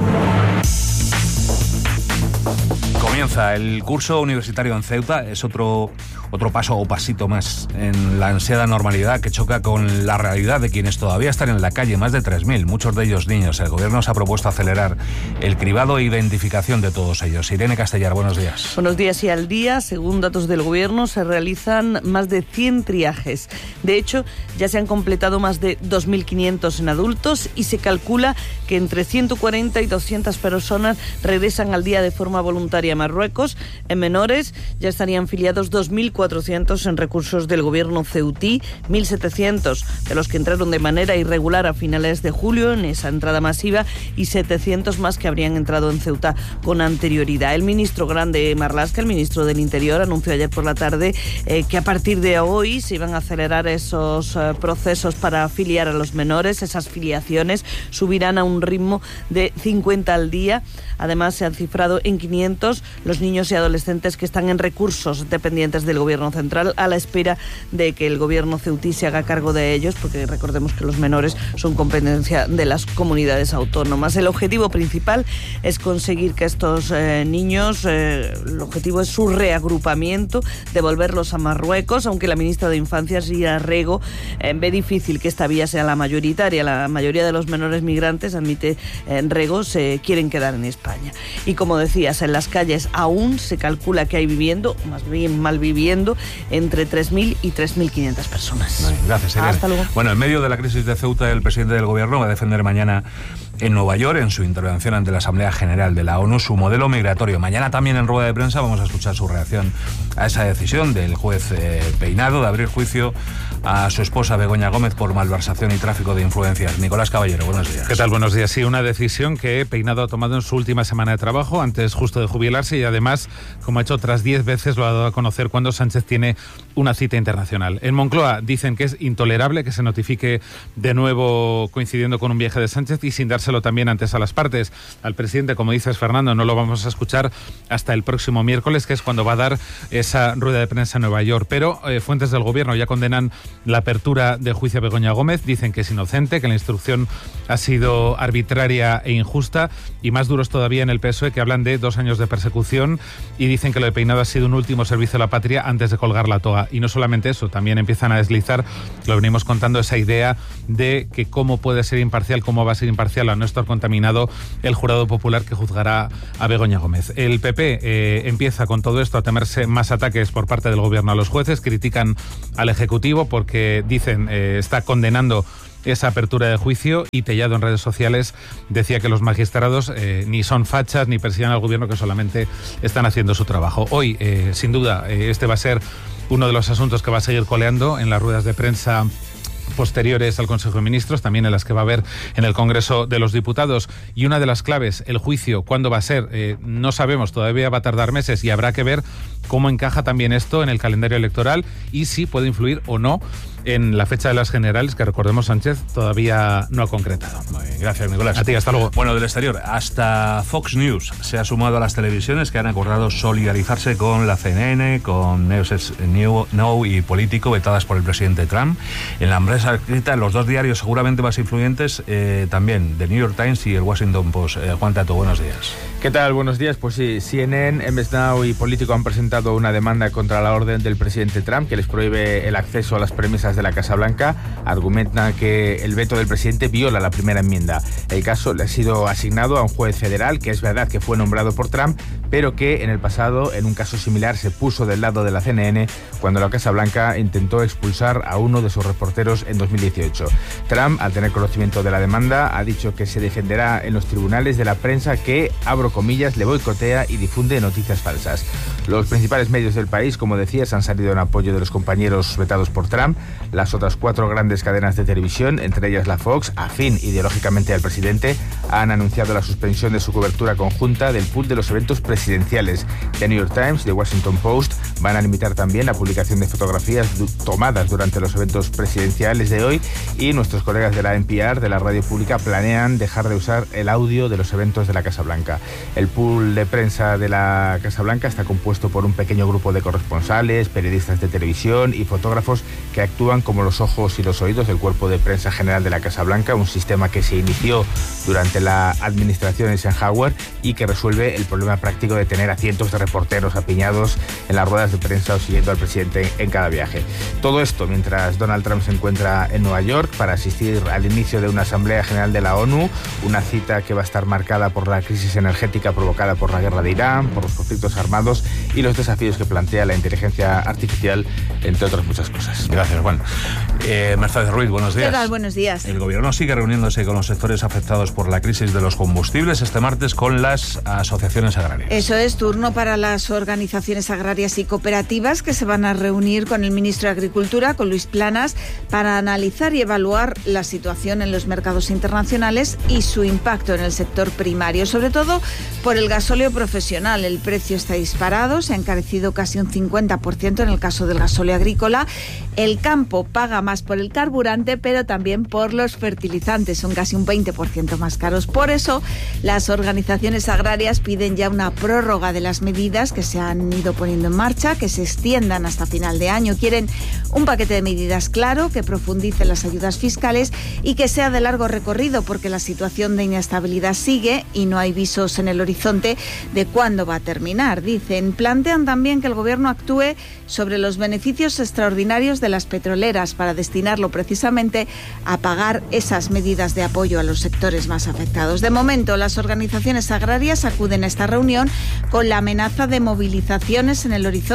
[SPEAKER 1] Comienza el curso universitario en Ceuta, es otro paso o pasito más en la ansiada normalidad que choca con la realidad de quienes todavía están en la calle, más de 3.000, muchos de ellos niños. El gobierno se ha propuesto acelerar el cribado e identificación de todos ellos. Irene Castellar, buenos días.
[SPEAKER 5] Buenos días. Y al día, según datos del gobierno, se realizan más de 100 triajes. De hecho, ya se han completado más de 2.500 en adultos y se calcula que entre 140 y 200 personas regresan al día de forma voluntaria a Marruecos. En menores ya estarían filiados 2.400 en recursos del gobierno ceutí, 1.700 de los que entraron de manera irregular a finales de julio en esa entrada masiva y 700 más que habrían entrado en Ceuta con anterioridad. El ministro Grande Marlaska, el ministro del Interior, anunció ayer por la tarde que a partir de hoy se iban a acelerar esos procesos para afiliar a los menores. Esas filiaciones subirán a un ritmo de 50 al día. Además, se han cifrado en 500 los niños y adolescentes que están en recursos dependientes del gobierno central, a la espera de que el gobierno ceutí se haga cargo de ellos, porque recordemos que los menores son competencia de las comunidades autónomas. El objetivo principal es conseguir que estos niños, el objetivo es su reagrupamiento, devolverlos a Marruecos, aunque la ministra de Infancia, Sira Rego, ve difícil que esta vía sea la mayoritaria. La mayoría de los menores migrantes, admite Rego, se quieren quedar en España. Y como decías, en las calles aún se calcula que hay viviendo, más bien malviviendo, subiendo entre 3.000 y 3.500 personas.
[SPEAKER 1] Gracias, Irene.
[SPEAKER 5] Hasta luego.
[SPEAKER 1] Bueno, en medio de la crisis de Ceuta, el presidente del gobierno va a defender mañana en Nueva York, en su intervención ante la Asamblea General de la ONU, su modelo migratorio. Mañana también en rueda de prensa vamos a escuchar su reacción a esa decisión del juez Peinado de abrir juicio a su esposa Begoña Gómez por malversación y tráfico de influencias. Nicolás Caballero, buenos días.
[SPEAKER 4] ¿Qué tal? Buenos días. Sí, una decisión que Peinado ha tomado en su última semana de trabajo, antes justo de jubilarse, y además, como ha hecho otras 10 veces, lo ha dado a conocer cuando Sánchez tiene una cita internacional. En Moncloa dicen que es intolerable que se notifique de nuevo coincidiendo con un viaje de Sánchez y sin dárselo también antes a las partes. Al presidente, como dices, Fernando, no lo vamos a escuchar hasta el próximo miércoles, que es cuando va a dar esa rueda de prensa en Nueva York. Pero fuentes del gobierno ya condenan la apertura del juicio a Begoña Gómez, dicen que es inocente, que la instrucción ha sido arbitraria e injusta, y más duros todavía en el PSOE, que hablan de 2 años de persecución y dicen que lo de Peinado ha sido un último servicio a la patria antes de colgar la toga. Y no solamente eso, también empiezan a deslizar, lo venimos contando, esa idea de que cómo puede ser imparcial, cómo va a ser imparcial a no estar contaminado el jurado popular que juzgará a Begoña Gómez. El PP empieza con todo esto a temerse más ataques por parte del gobierno a los jueces, critican al Ejecutivo porque dicen está condenando esa apertura de juicio, y Tellado en redes sociales decía que los magistrados ni son fachas ni persiguen al gobierno, que solamente están haciendo su trabajo. Hoy, sin duda, este va a ser uno de los asuntos que va a seguir coleando en las ruedas de prensa posteriores al Consejo de Ministros, también en las que va a haber en el Congreso de los Diputados. Y una de las claves, el juicio, ¿cuándo va a ser? No sabemos, todavía va a tardar meses, y habrá que ver cómo encaja también esto en el calendario electoral y si puede influir o no en la fecha de las generales, que recordemos Sánchez todavía no ha concretado.
[SPEAKER 1] Muy bien, gracias, Nicolás.
[SPEAKER 4] A ti, hasta luego.
[SPEAKER 1] Bueno, del exterior, hasta Fox News se ha sumado a las televisiones que han acordado solidarizarse con la CNN, con News Now y Político, vetadas por el presidente Trump. En la empresa escrita, los 2 diarios seguramente más influyentes, también The New York Times y el Washington Post. Juan Tato, buenos días.
[SPEAKER 6] ¿Qué tal? Buenos días. Pues sí, CNN, MS Now y Político han presentado una demanda contra la orden del presidente Trump que les prohíbe el acceso a las premisas de la Casa Blanca. Argumentan que el veto del presidente viola la primera enmienda. El caso le ha sido asignado a un juez federal, que es verdad que fue nombrado por Trump, pero que en el pasado, en un caso similar, se puso del lado de la CNN cuando la Casa Blanca intentó expulsar a uno de sus reporteros en 2018. Trump, al tener conocimiento de la demanda, ha dicho que se defenderá en los tribunales de la prensa que, abro comillas, le boicotea y difunde noticias falsas. Los principales medios del país, como decías, han salido en apoyo de los compañeros vetados por Trump. Las otras 4 grandes cadenas de televisión, entre ellas la Fox, afín ideológicamente al presidente, han anunciado la suspensión de su cobertura conjunta del pool de los eventos presidenciales. The New York Times y The Washington Post van a limitar también la publicación de fotografías tomadas durante los eventos presidenciales de hoy, y nuestros colegas de la NPR, de la radio pública, planean dejar de usar el audio de los eventos de la Casa Blanca. El pool de prensa de la Casa Blanca está compuesto por un pequeño grupo de corresponsales, periodistas de televisión y fotógrafos que actúan como los ojos y los oídos del Cuerpo de Prensa General de la Casa Blanca, un sistema que se inició durante la administración Eisenhower y que resuelve el problema práctico de tener a cientos de reporteros apiñados en las ruedas de prensa o siguiendo al presidente en cada viaje. Todo esto mientras Donald Trump se encuentra en Nueva York para asistir al inicio de una Asamblea General de la ONU, una cita que va a estar marcada por la crisis energética provocada por la guerra de Irán, por los conflictos armados y los desafíos que plantea la inteligencia artificial, entre otras muchas cosas.
[SPEAKER 1] Gracias, Juan. Mercedes Ruiz, buenos días.
[SPEAKER 8] ¿Qué tal? Buenos días.
[SPEAKER 1] El gobierno sigue reuniéndose con los sectores afectados por la crisis de los combustibles este martes con las asociaciones agrarias.
[SPEAKER 8] Eso es, turno para las organizaciones agrarias y cooperativas que se van a reunir con el ministro de Agricultura, con Luis Planas, para analizar y evaluar la situación en los mercados internacionales y su impacto en el sector primario, sobre todo por el gasóleo profesional. El precio está disparado, se ha encarecido casi un 50% en el caso del gasóleo agrícola. El campo paga más por el carburante, pero también por los fertilizantes, son casi un 20% más caros. Por eso, las organizaciones agrarias piden ya una prórroga de las medidas que se han ido poniendo en marcha, que se extiendan hasta final de año. Quieren un paquete de medidas claro, que profundice las ayudas fiscales y que sea de largo recorrido, porque la situación de inestabilidad sigue y no hay visos en el horizonte de cuándo va a terminar. Dicen, plantean también que el gobierno actúe sobre los beneficios extraordinarios de las petroleras para destinarlo precisamente a pagar esas medidas de apoyo a los sectores más afectados. De momento, las organizaciones agrarias acuden a esta reunión con la amenaza de movilizaciones en el horizonte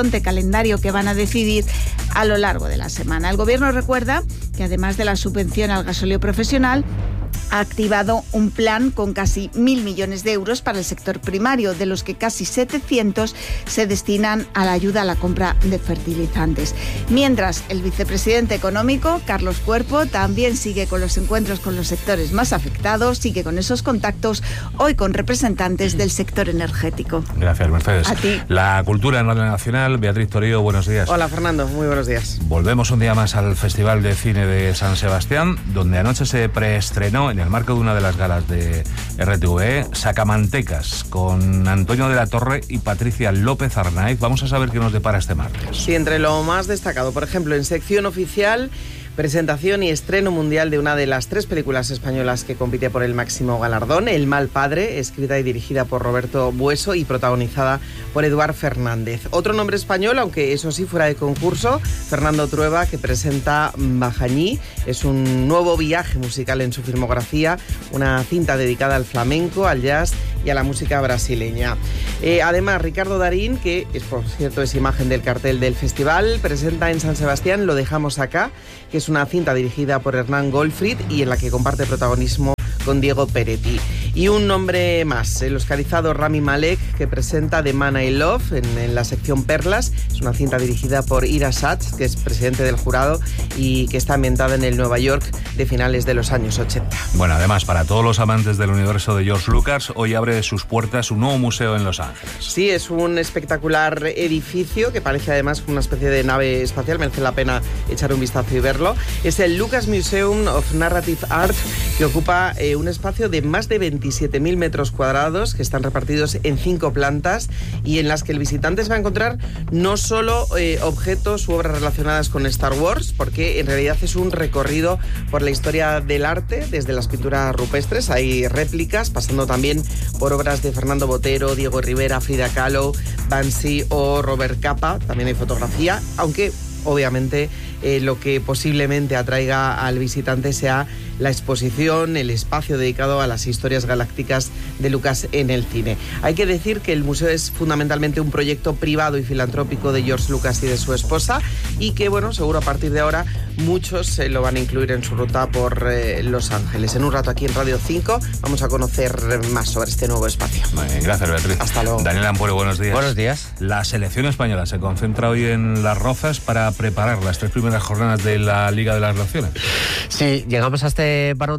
[SPEAKER 8] horizonte calendario que van a decidir a lo largo de la semana. El Gobierno recuerda que además de la subvención al gasóleo profesional, ha activado un plan con casi 1.000 millones de euros para el sector primario, de los que casi 700 se destinan a la ayuda a la compra de fertilizantes. Mientras, el vicepresidente económico, Carlos Cuerpo, también sigue con los encuentros con los sectores más afectados, sigue con esos contactos, hoy con representantes del sector energético.
[SPEAKER 1] Gracias, Mercedes.
[SPEAKER 8] A ti.
[SPEAKER 1] La cultura en Radio Nacional, Beatriz Torío, buenos días.
[SPEAKER 7] Hola, Fernando, muy buenos días.
[SPEAKER 1] Volvemos un día más al Festival de Cine de San Sebastián, donde anoche se preestrenó, en el marco de una de las galas de RTVE, Sacamantecas, con Antonio de la Torre y Patricia López Arnaiz. Vamos a saber qué nos depara este martes.
[SPEAKER 7] Sí, entre lo más destacado, por ejemplo, en sección oficial, presentación y estreno mundial de una de las 3 películas españolas que compite por el máximo galardón, El mal padre, escrita y dirigida por Roberto Bueso y protagonizada por Eduard Fernández. Otro nombre español, aunque eso sí fuera de concurso, Fernando Trueba, que presenta Bajañí. Es un nuevo viaje musical en su filmografía, una cinta dedicada al flamenco, al jazz y a la música brasileña. Además, Ricardo Darín, que es, por cierto, es imagen del cartel del festival, presenta en San Sebastián Lo dejamos acá, que es una cinta dirigida por Hernán Goldfried y en la que comparte protagonismo con Diego Peretti. Y un nombre más, el oscarizado Rami Malek, que presenta The Man I Love en la sección Perlas. Es una cinta dirigida por Ira Sachs, que es presidente del jurado y que está ambientada en el Nueva York de finales de los años 80.
[SPEAKER 1] Bueno, además, para todos los amantes del universo de George Lucas, hoy abre sus puertas un nuevo museo en Los Ángeles.
[SPEAKER 7] Sí, es un espectacular edificio que parece además una especie de nave espacial. Merece la pena echar un vistazo y verlo. Es el Lucas Museum of Narrative Art, que ocupa un espacio de más de 27.000 metros cuadrados, que están repartidos en 5 plantas y en las que el visitante se va a encontrar no solo objetos u obras relacionadas con Star Wars, porque en realidad es un recorrido por la historia del arte, desde las pinturas rupestres, hay réplicas, pasando también por obras de Fernando Botero, Diego Rivera, Frida Kahlo, Banksy o Robert Capa. También hay fotografía, aunque obviamente lo que posiblemente atraiga al visitante sea la exposición, el espacio dedicado a las historias galácticas de Lucas en el cine. Hay que decir que el museo es fundamentalmente un proyecto privado y filantrópico de George Lucas y de su esposa, y que, bueno, seguro a partir de ahora muchos lo van a incluir en su ruta por Los Ángeles. En un rato aquí en Radio 5 vamos a conocer más sobre este nuevo espacio.
[SPEAKER 1] Gracias, Beatriz.
[SPEAKER 7] Hasta luego.
[SPEAKER 1] Daniel Ampuero, buenos días.
[SPEAKER 9] Buenos días.
[SPEAKER 1] La selección española se concentra hoy en Las Rozas para preparar las 3 primeras jornadas de la Liga de las Naciones.
[SPEAKER 9] Sí, llegamos a este parón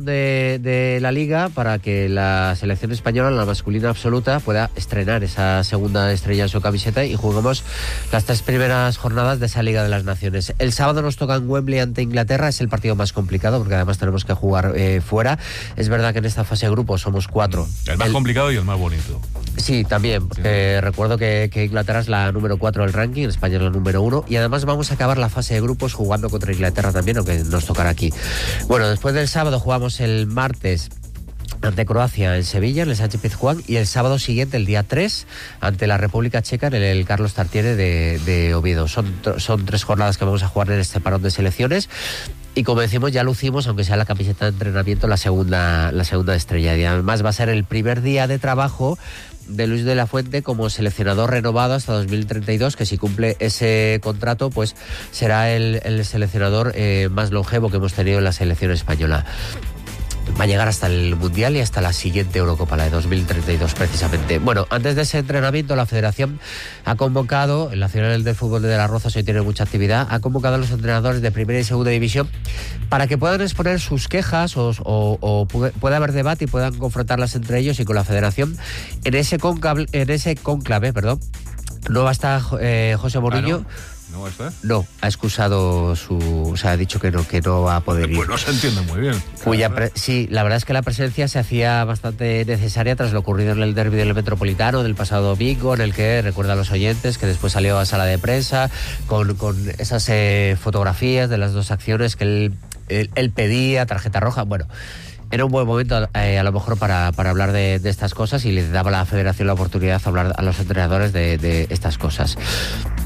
[SPEAKER 9] de la Liga para que la selección española, la masculina absoluta, pueda estrenar esa segunda estrella en su camiseta y jugamos las 3 primeras jornadas de esa Liga de las Naciones. El sábado nos toca en Wembley ante Inglaterra, es el partido más complicado porque además tenemos que jugar fuera. Es verdad que en esta fase de grupo somos 4.
[SPEAKER 1] El más complicado y el más bonito.
[SPEAKER 9] Sí, también, porque recuerdo que Inglaterra es la número 4 del ranking, España es la número 1, y además vamos a acabar la fase de grupos jugando contra Inglaterra también, aunque nos tocará aquí. Bueno, después del sábado jugamos el martes ante Croacia en Sevilla, en el Sánchez Pizjuán, y el sábado siguiente, el día 3, ante la República Checa en el Carlos Tartiere de Oviedo. Son 3 jornadas que vamos a jugar en este parón de selecciones. Y como decimos, ya lucimos, aunque sea la camiseta de entrenamiento, la segunda estrella. Y además va a ser el primer día de trabajo de Luis de la Fuente como seleccionador renovado hasta 2032, que si cumple ese contrato, pues será el seleccionador más longevo que hemos tenido en la selección española. Va a llegar hasta el Mundial y hasta la siguiente Eurocopa, la de 2032 precisamente. Bueno, antes de ese entrenamiento, la Federación ha convocado, el Nacional del Fútbol de Las Rozas hoy tiene mucha actividad, ha convocado a los entrenadores de primera y segunda división para que puedan exponer sus quejas o pueda haber debate y puedan confrontarlas entre ellos y con la Federación. En ese conclave, no va a estar José Mourinho.
[SPEAKER 1] ¿No está?
[SPEAKER 9] No, ha excusado ha dicho que no va a poder ir.
[SPEAKER 1] Pues no se entiende muy bien.
[SPEAKER 9] Sí, la verdad es que la presencia se hacía bastante necesaria tras lo ocurrido en el derbi del Metropolitano del pasado domingo, en el que, recuerda a los oyentes, que después salió a sala de prensa con esas fotografías de las 2 acciones que él pedía, tarjeta roja. Bueno, era un buen momento a lo mejor para hablar de estas cosas, y le daba a la Federación la oportunidad de hablar a los entrenadores de estas cosas.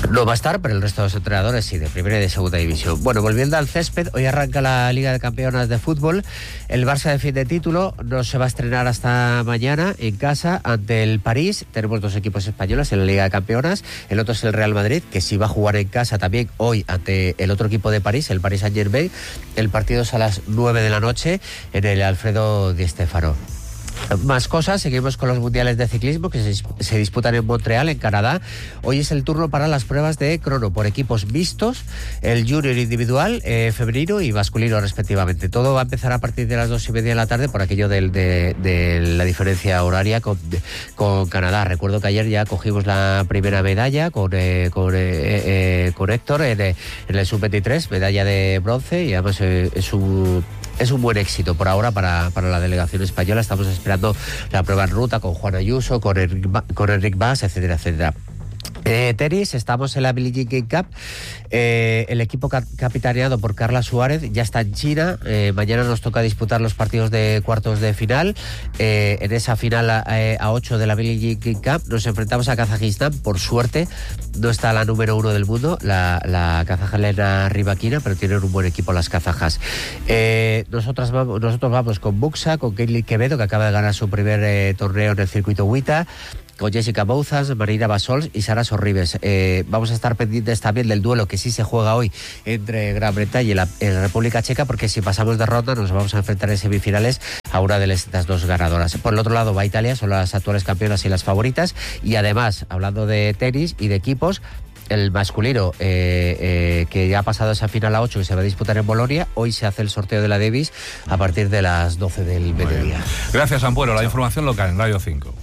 [SPEAKER 9] No va a estar, pero el resto de los entrenadores sí, de primera y de segunda división. Bueno, volviendo al césped, hoy arranca la Liga de Campeonas de fútbol. El Barça defiende título, no se va a estrenar hasta mañana en casa ante el París. Tenemos 2 equipos españoles en la Liga de Campeonas. El otro es el Real Madrid, que sí va a jugar en casa también hoy ante el otro equipo de París, el Paris Saint-Germain. El partido es a las 9 de la noche en el Alfredo Di Stéfano. Más cosas, seguimos con los mundiales de ciclismo que se disputan en Montreal, en Canadá. Hoy es el turno para las pruebas de crono por equipos mixtos, el junior individual, femenino y masculino respectivamente. Todo va a empezar a partir de las 2:30 de la tarde por aquello de la diferencia horaria con Canadá. Recuerdo que ayer ya cogimos la primera medalla con Héctor en el sub-23, medalla de bronce, y además es un buen éxito por ahora para la delegación española. Estamos esperando la prueba en ruta con Juan Ayuso, con Enric Mas, etcétera, etcétera. Tenis, estamos en la Billie Jean King Cup. El equipo capitaneado por Carla Suárez ya está en China. Mañana nos toca disputar los partidos de cuartos de final. En esa final a 8 de la Billie Jean King Cup nos enfrentamos a Kazajistán. Por suerte no está la número 1 del mundo, la kazaja Elena Rybakina, pero tienen un buen equipo las kazajas. Nosotros vamos con Buxa, con Caitlin Quevedo, que acaba de ganar su primer torneo en el circuito WTA, con Jessica Bouzas, Marina Basols y Sara Sorribes. Vamos a estar pendientes también del duelo que sí se juega hoy entre Gran Bretaña y la República Checa, porque si pasamos de ronda nos vamos a enfrentar en semifinales a una de estas 2 ganadoras. Por el otro lado va Italia, son las actuales campeonas y las favoritas. Y además, hablando de tenis y de equipos, el masculino, que ya ha pasado esa final a 8 que se va a disputar en Bolonia, hoy se hace el sorteo de la Davis a partir de las 12 del mediodía.
[SPEAKER 1] Gracias, Ampuero. La información local en Radio 5.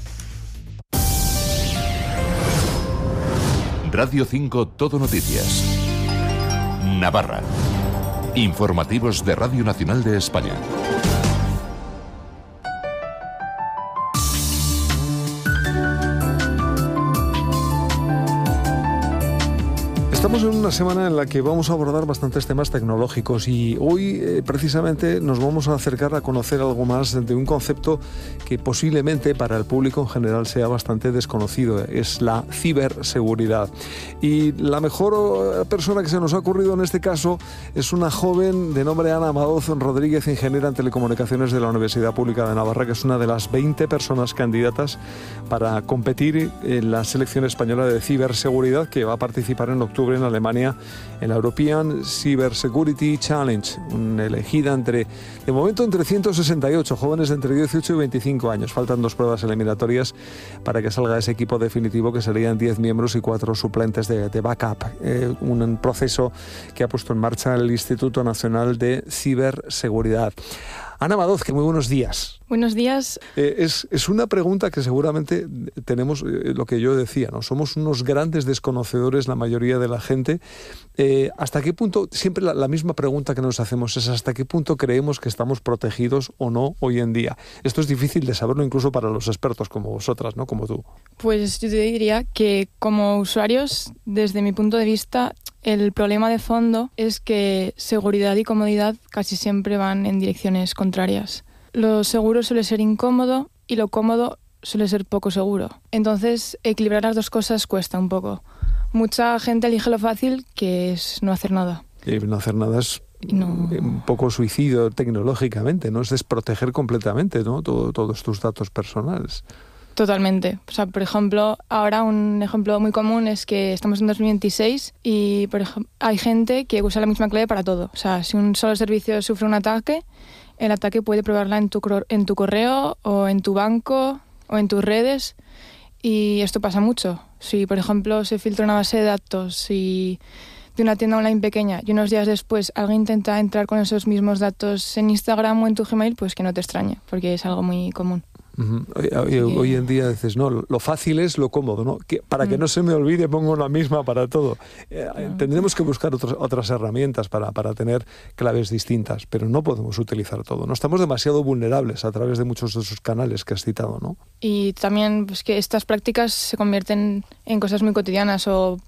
[SPEAKER 12] Radio 5 Todo Noticias. Navarra. Informativos de Radio Nacional de España.
[SPEAKER 2] Estamos en una semana en la que vamos a abordar bastantes temas tecnológicos y hoy precisamente nos vamos a acercar a conocer algo más de un concepto que posiblemente para el público en general sea bastante desconocido. Es la ciberseguridad. Y la mejor persona que se nos ha ocurrido en este caso es una joven de nombre Ana Madoz Rodríguez, ingeniera en telecomunicaciones de la Universidad Pública de Navarra, que es una de las 20 personas candidatas para competir en la selección española de ciberseguridad, que va a participar en octubre en Alemania en la European Cybersecurity Challenge, elegida de momento entre 168 jóvenes de entre 18 y 25 años. Faltan 2 pruebas eliminatorias para que salga ese equipo definitivo, que serían 10 miembros y 4 suplentes de backup. Un proceso que ha puesto en marcha el Instituto Nacional de Ciberseguridad. Ana Madoz, que muy buenos días.
[SPEAKER 10] Buenos días.
[SPEAKER 2] Es una pregunta que seguramente tenemos, lo que yo decía, ¿no? Somos unos grandes desconocedores la mayoría de la gente. ¿Hasta qué punto, siempre la misma pregunta que nos hacemos es hasta qué punto creemos que estamos protegidos o no hoy en día? Esto es difícil de saberlo incluso para los expertos como vosotras, ¿no? Como tú.
[SPEAKER 10] Pues yo te diría que como usuarios, desde mi punto de vista, el problema de fondo es que seguridad y comodidad casi siempre van en direcciones contrarias. Lo seguro suele ser incómodo y lo cómodo suele ser poco seguro. Entonces, equilibrar las dos cosas cuesta un poco. Mucha gente elige lo fácil, que es no hacer nada.
[SPEAKER 2] Y no hacer nada es un poco suicidio tecnológicamente, ¿no? Es desproteger completamente, ¿no? Todos tus datos personales.
[SPEAKER 10] Totalmente. O sea, por ejemplo, ahora un ejemplo muy común es que estamos en 2026 y por ejemplo, hay gente que usa la misma clave para todo. O sea, si un solo servicio sufre un ataque, el ataque puede probarla en tu correo o en tu banco o en tus redes, y esto pasa mucho. Si, por ejemplo, se filtra una base de datos de una tienda online pequeña y unos días después alguien intenta entrar con esos mismos datos en Instagram o en tu Gmail, pues que no te extrañe, porque es algo muy común.
[SPEAKER 2] Hoy en día dices, no, lo fácil es lo cómodo, ¿no? Para que no se me olvide pongo la misma para todo. Tendremos que buscar otras herramientas para tener claves distintas, pero no podemos utilizar todo, ¿no? Estamos demasiado vulnerables a través de muchos de esos canales que has citado, ¿no?
[SPEAKER 10] Y también pues, que estas prácticas se convierten en cosas muy cotidianas u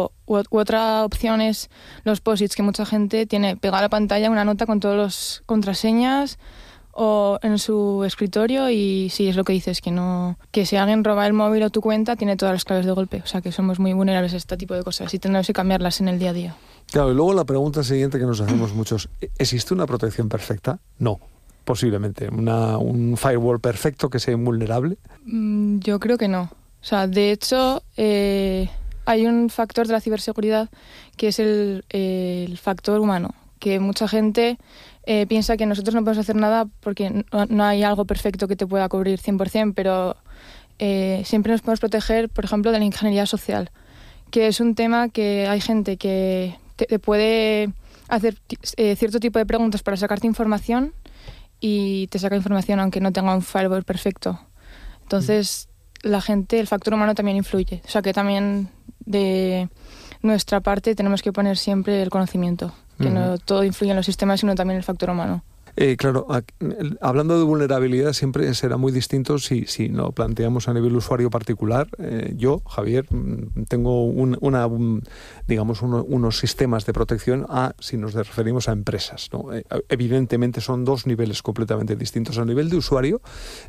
[SPEAKER 10] otra opción es los post-its, que mucha gente tiene pegada a la pantalla una nota con todas las contraseñas o en su escritorio y sí, es lo que dices, que si alguien roba el móvil o tu cuenta tiene todas las claves de golpe. O sea, que somos muy vulnerables a este tipo de cosas y tenemos que cambiarlas en el día a día.
[SPEAKER 2] Claro, y luego la pregunta siguiente que nos hacemos muchos, ¿existe una protección perfecta? No, posiblemente. ¿Un firewall perfecto que sea invulnerable?
[SPEAKER 10] Yo creo que no. O sea, de hecho, hay un factor de la ciberseguridad que es el factor humano, que mucha gente piensa que nosotros no podemos hacer nada porque no hay algo perfecto que te pueda cubrir 100%, pero siempre nos podemos proteger, por ejemplo, de la ingeniería social, que es un tema que hay gente que te puede hacer cierto tipo de preguntas para sacarte información y te saca información aunque no tenga un firewall perfecto. Entonces, el factor humano también influye. O sea, que también de nuestra parte tenemos que poner siempre el conocimiento, que no todo influye en los sistemas, sino también el factor humano.
[SPEAKER 2] Claro, hablando de vulnerabilidad siempre será muy distinto si lo planteamos a nivel usuario particular. Yo, Javier, tengo unos sistemas de protección si nos referimos a empresas, ¿no? Evidentemente son dos niveles completamente distintos. A nivel de usuario,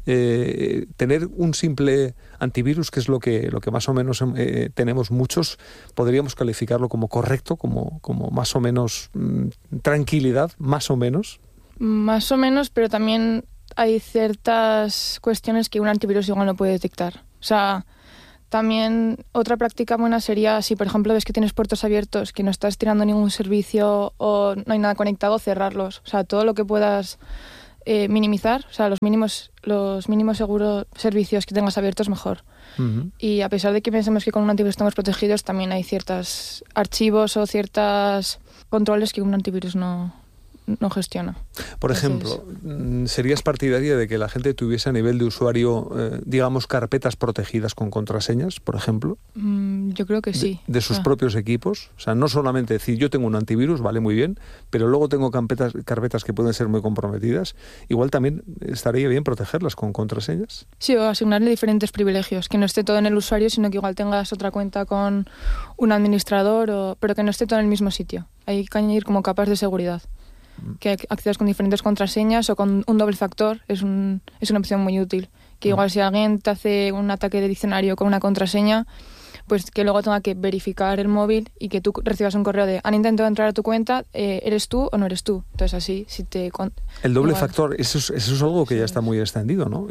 [SPEAKER 2] tener un simple antivirus, que es lo que más o menos tenemos muchos, podríamos calificarlo como correcto, como más o menos tranquilidad, más o menos.
[SPEAKER 10] Más o menos, pero también hay ciertas cuestiones que un antivirus igual no puede detectar. O sea, también otra práctica buena sería, si por ejemplo ves que tienes puertos abiertos, que no estás tirando ningún servicio o no hay nada conectado, cerrarlos. O sea, todo lo que puedas minimizar, o sea, los mínimos seguros servicios que tengas abiertos, mejor. Uh-huh. Y a pesar de que pensemos que con un antivirus estamos protegidos, también hay ciertos archivos o ciertos controles que un antivirus no gestiona.
[SPEAKER 2] Por ejemplo, ¿serías partidaria de que la gente tuviese a nivel de usuario, digamos, carpetas protegidas con contraseñas, por ejemplo?
[SPEAKER 10] Yo creo que sí.
[SPEAKER 2] De sus propios equipos. O sea, no solamente decir, yo tengo un antivirus, vale, muy bien, pero luego tengo carpetas que pueden ser muy comprometidas. Igual también estaría bien protegerlas con contraseñas.
[SPEAKER 10] Sí, o asignarle diferentes privilegios, que no esté todo en el usuario, sino que igual tengas otra cuenta con un administrador, pero que no esté todo en el mismo sitio. Hay que añadir como capas de seguridad. Que accedas con diferentes contraseñas o con un doble factor es una opción muy útil. Que igual si alguien te hace un ataque de diccionario con una contraseña, pues que luego tenga que verificar el móvil y que tú recibas un correo de han intentado entrar a tu cuenta, ¿eres tú o no eres tú? Entonces así, si te...
[SPEAKER 2] El doble factor, eso es algo que ya está muy extendido, ¿no?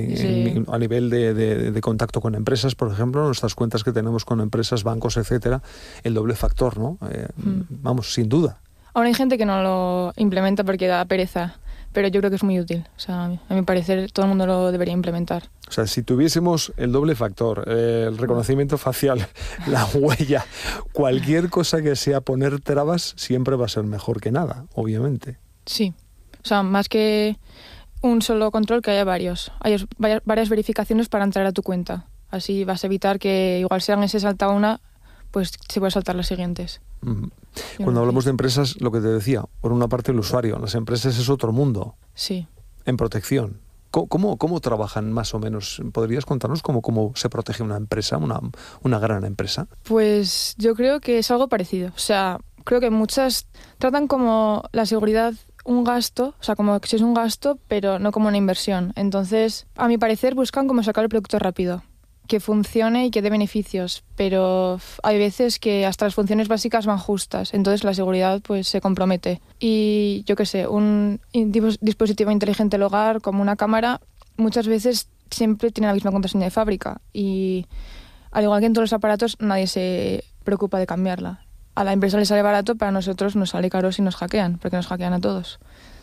[SPEAKER 2] A nivel de contacto con empresas, por ejemplo, nuestras cuentas que tenemos con empresas, bancos, etcétera, el doble factor, ¿no? Vamos, sin duda.
[SPEAKER 10] Ahora hay gente que no lo implementa porque da pereza, pero yo creo que es muy útil. O sea, a mi parecer todo el mundo lo debería implementar.
[SPEAKER 2] O sea, si tuviésemos el doble factor, el reconocimiento facial, la huella, cualquier cosa que sea poner trabas, siempre va a ser mejor que nada, obviamente.
[SPEAKER 10] Sí. O sea, más que un solo control, que haya varios. Hay varias verificaciones para entrar a tu cuenta. Así vas a evitar que igual si alguien se salta una, pues se puede saltar las siguientes.
[SPEAKER 2] Cuando hablamos de empresas, lo que te decía, por una parte el usuario, las empresas es otro mundo.
[SPEAKER 10] Sí.
[SPEAKER 2] En protección. ¿Cómo trabajan más o menos? ¿Podrías contarnos cómo se protege una empresa, una gran empresa?
[SPEAKER 10] Pues yo creo que es algo parecido. O sea, creo que muchas tratan como la seguridad un gasto, o sea, como que si es un gasto, pero no como una inversión. Entonces, a mi parecer, buscan como sacar el producto rápido, que funcione y que dé beneficios, pero hay veces que hasta las funciones básicas van justas, entonces la seguridad pues se compromete. Y yo qué sé, un dispositivo inteligente del hogar como una cámara muchas veces siempre tiene la misma contraseña de fábrica y al igual que en todos los aparatos nadie se preocupa de cambiarla. A la empresa le sale barato, para nosotros nos sale caro si nos hackean, porque nos hackean a todos.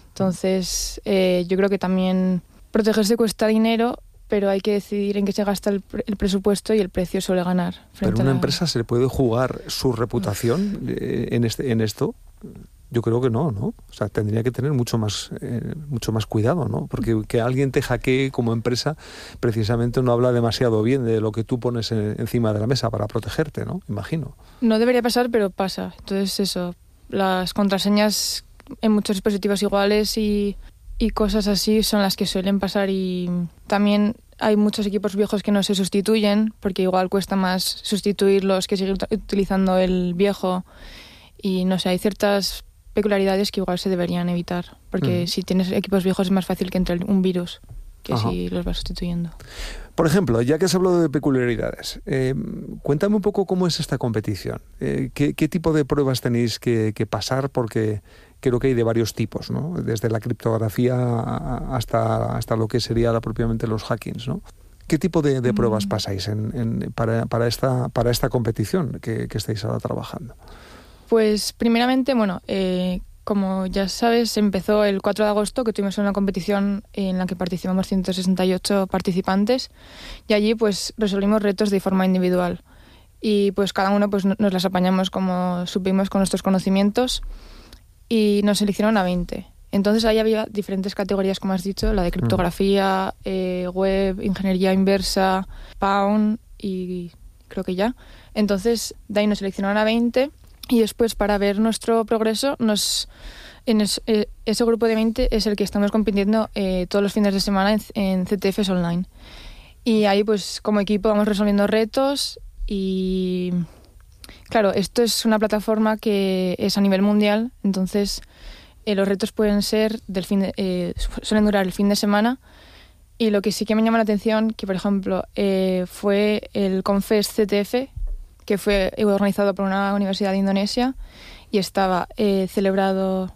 [SPEAKER 10] Entonces yo creo que también protegerse cuesta dinero, pero hay que decidir en qué se gasta el presupuesto y el precio suele ganar.
[SPEAKER 2] ¿Pero una empresa se le puede jugar su reputación en esto? Yo creo que no, ¿no? O sea, tendría que tener mucho más cuidado, ¿no? Porque que alguien te hackee como empresa precisamente no habla demasiado bien de lo que tú pones encima de la mesa para protegerte, ¿no? Imagino.
[SPEAKER 10] No debería pasar, pero pasa. Entonces eso, las contraseñas en muchos dispositivos iguales y cosas así son las que suelen pasar, y también hay muchos equipos viejos que no se sustituyen porque igual cuesta más sustituirlos que seguir utilizando el viejo, y no sé, hay ciertas peculiaridades que igual se deberían evitar, porque si tienes equipos viejos es más fácil que entre un virus que si los vas sustituyendo.
[SPEAKER 11] Por ejemplo, ya que has hablado de peculiaridades, cuéntame un poco cómo es esta competición. ¿Qué tipo de pruebas tenéis que pasar? Porque creo que hay de varios tipos, ¿no? Desde la criptografía hasta lo que sería propiamente los hackings, ¿no? ¿Qué tipo de pruebas pasáis para esta competición que estáis ahora trabajando?
[SPEAKER 10] Pues primeramente, como ya sabes, empezó el 4 de agosto, que tuvimos una competición en la que participamos 168 participantes, y allí pues resolvimos retos de forma individual. Y pues cada uno pues nos las apañamos como supimos con nuestros conocimientos, y nos seleccionaron a 20. Entonces ahí había diferentes categorías, como has dicho, la de criptografía, web, ingeniería inversa, Pound y creo que ya. Entonces de ahí nos seleccionaron a 20 y después para ver nuestro progreso ese grupo de 20 es el que estamos compitiendo todos los fines de semana en CTFs online. Y ahí pues como equipo vamos resolviendo retos y claro, esto es una plataforma que es a nivel mundial, entonces los retos pueden ser suelen durar el fin de semana, y lo que sí que me llama la atención, que por ejemplo fue el Confest CTF, que fue organizado por una universidad de Indonesia y estaba se celebró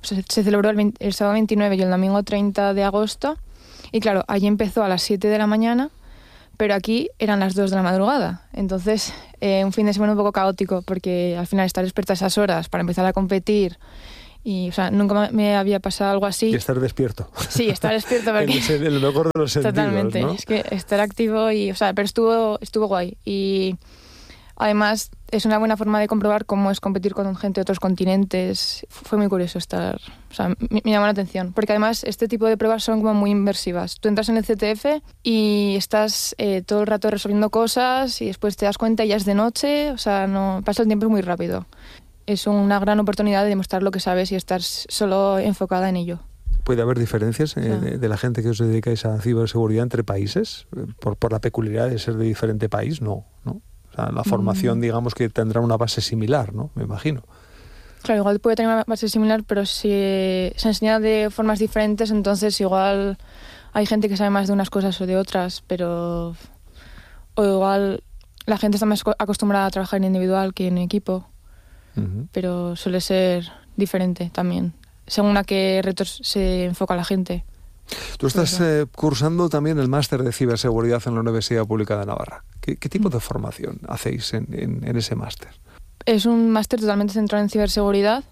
[SPEAKER 10] el sábado 29 y el domingo 30 de agosto, y claro, allí empezó a las 7 de la mañana, pero aquí eran las 2 de la madrugada, entonces un fin de semana un poco caótico, porque al final estar despierta a esas horas para empezar a competir. Y, o sea, nunca me había pasado algo así.
[SPEAKER 11] Y estar despierto.
[SPEAKER 10] Sí, estar despierto. Porque
[SPEAKER 11] en lo mejor de los sentidos,
[SPEAKER 10] totalmente,
[SPEAKER 11] ¿no?
[SPEAKER 10] Es que estar activo pero estuvo guay. Y además es una buena forma de comprobar cómo es competir con gente de otros continentes. Fue muy curioso estar... O sea, me llamó la atención. Porque además este tipo de pruebas son como muy inmersivas. Tú entras en el CTF y estás todo el rato resolviendo cosas y después te das cuenta y ya es de noche. O sea, no pasa el tiempo muy rápido. Es una gran oportunidad de demostrar lo que sabes y estar solo enfocada en ello.
[SPEAKER 11] ¿Puede haber diferencias de la gente que os dedicáis a ciberseguridad entre países? ¿Por la peculiaridad de ser de diferente país? No. O sea, la formación, digamos que tendrá una base similar, ¿no? Me imagino.
[SPEAKER 10] Claro, igual puede tener una base similar, pero si se enseña de formas diferentes, entonces igual hay gente que sabe más de unas cosas o de otras, pero... O igual la gente está más acostumbrada a trabajar en individual que en equipo. Pero suele ser diferente también, según a qué retos se enfoca la gente.
[SPEAKER 11] Tú estás cursando también el máster de ciberseguridad en la Universidad Pública de Navarra. ¿Qué tipo de formación hacéis en ese máster?
[SPEAKER 10] Es un máster totalmente centrado en ciberseguridad,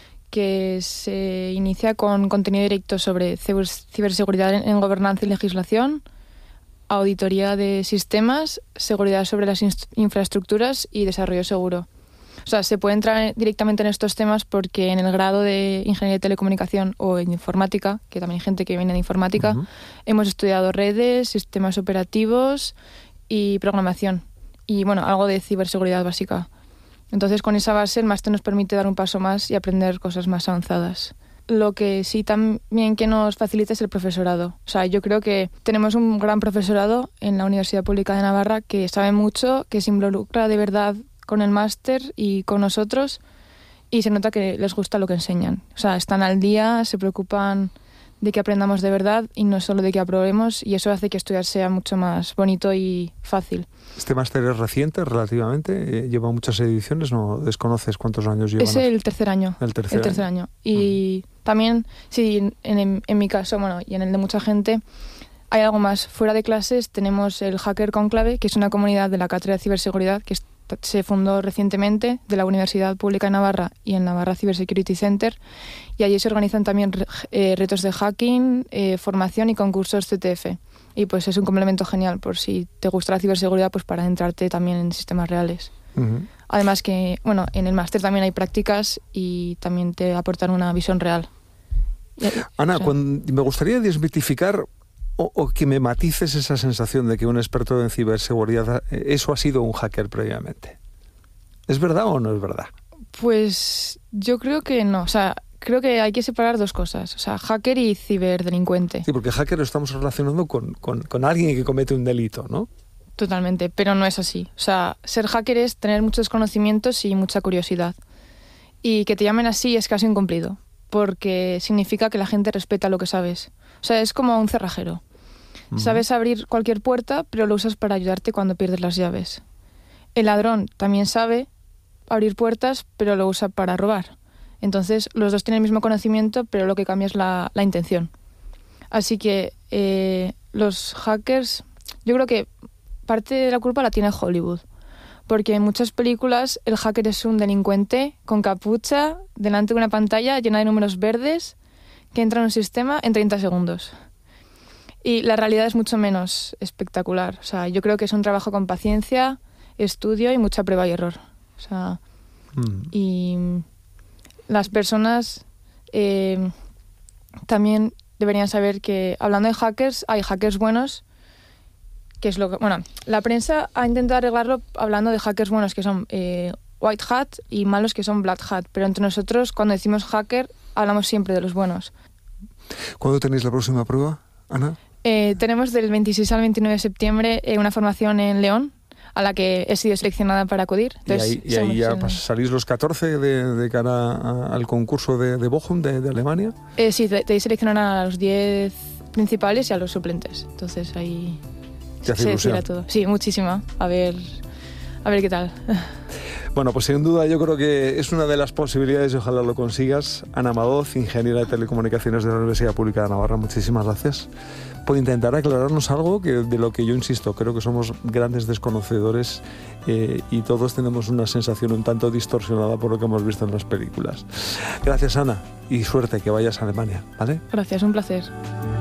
[SPEAKER 10] que se inicia con contenido directo sobre ciberseguridad en gobernanza y legislación, auditoría de sistemas, seguridad sobre las infraestructuras y desarrollo seguro. O sea, se puede entrar directamente en estos temas porque en el grado de Ingeniería de Telecomunicación o en Informática, que también hay gente que viene de Informática, hemos estudiado redes, sistemas operativos y programación. Y bueno, algo de ciberseguridad básica. Entonces, con esa base, el máster nos permite dar un paso más y aprender cosas más avanzadas. Lo que sí también que nos facilita es el profesorado. O sea, yo creo que tenemos un gran profesorado en la Universidad Pública de Navarra que sabe mucho, que se involucra de verdad con el máster y con nosotros, y se nota que les gusta lo que enseñan. O sea, están al día, se preocupan de que aprendamos de verdad y no solo de que aprobemos, y eso hace que estudiar sea mucho más bonito y fácil.
[SPEAKER 11] ¿Este máster es reciente relativamente? ¿Lleva muchas ediciones? ¿No desconoces cuántos años lleva?
[SPEAKER 10] Es el tercer año. El tercer año. Y también, sí, en mi caso, bueno, y en el de mucha gente, hay algo más. Fuera de clases tenemos el Hacker Conclave, que es una comunidad de la Cátedra de Ciberseguridad que se fundó recientemente de la Universidad Pública de Navarra y el Navarra Cybersecurity Center, y allí se organizan también retos de hacking, formación y concursos CTF, y pues es un complemento genial por si te gusta la ciberseguridad, pues para entrarte también en sistemas reales. Además que, bueno, en el máster también hay prácticas y también te aportan una visión real.
[SPEAKER 11] Ana, me gustaría desmitificar o que me matices esa sensación de que un experto en ciberseguridad, eso ha sido un hacker previamente. ¿Es verdad o no es verdad?
[SPEAKER 10] Pues yo creo que no. O sea, creo que hay que separar dos cosas. O sea, hacker y ciberdelincuente.
[SPEAKER 11] Sí, porque hacker lo estamos relacionando con alguien que comete un delito, ¿no?
[SPEAKER 10] Totalmente, pero no es así. O sea, ser hacker es tener muchos conocimientos y mucha curiosidad. Y que te llamen así es casi un cumplido. porque significa que la gente respeta lo que sabes. O sea, es como un cerrajero. Sabes abrir cualquier puerta, pero lo usas para ayudarte cuando pierdes las llaves. El ladrón también sabe abrir puertas, pero lo usa para robar. Entonces, los dos tienen el mismo conocimiento, pero lo que cambia es la intención. Así que los hackers, yo creo que parte de la culpa la tiene Hollywood. Porque en muchas películas el hacker es un delincuente con capucha, delante de una pantalla llena de números verdes, que entra en un sistema en 30 segundos. Y la realidad es mucho menos espectacular. O sea, yo creo que es un trabajo con paciencia, estudio y mucha prueba y error. O sea, y las personas también deberían saber que, hablando de hackers, hay hackers buenos, que es lo que... Bueno, la prensa ha intentado arreglarlo hablando de hackers buenos, que son white hat, y malos, que son black hat. Pero entre nosotros, cuando decimos hacker, hablamos siempre de los buenos.
[SPEAKER 11] ¿Cuándo tenéis la próxima prueba, Ana?
[SPEAKER 10] Tenemos del 26 al 29 de septiembre una formación en León, a la que he sido seleccionada para acudir. Entonces,
[SPEAKER 11] y ahí ya salís los 14 de cara al concurso de Bochum, de Alemania.
[SPEAKER 10] Sí, te seleccionan a los 10 principales y a los suplentes. Entonces ahí
[SPEAKER 11] ¿Te hace ilusión?
[SPEAKER 10] Todo. Sí, muchísima. A ver qué tal.
[SPEAKER 11] Bueno, pues sin duda yo creo que es una de las posibilidades y ojalá lo consigas. Ana Madoz, ingeniera de telecomunicaciones de la Universidad Pública de Navarra, muchísimas gracias por intentar aclararnos algo de lo que yo insisto, creo que somos grandes desconocedores y todos tenemos una sensación un tanto distorsionada por lo que hemos visto en las películas. Gracias, Ana, y suerte, que vayas a Alemania, ¿vale?
[SPEAKER 10] Gracias, un placer.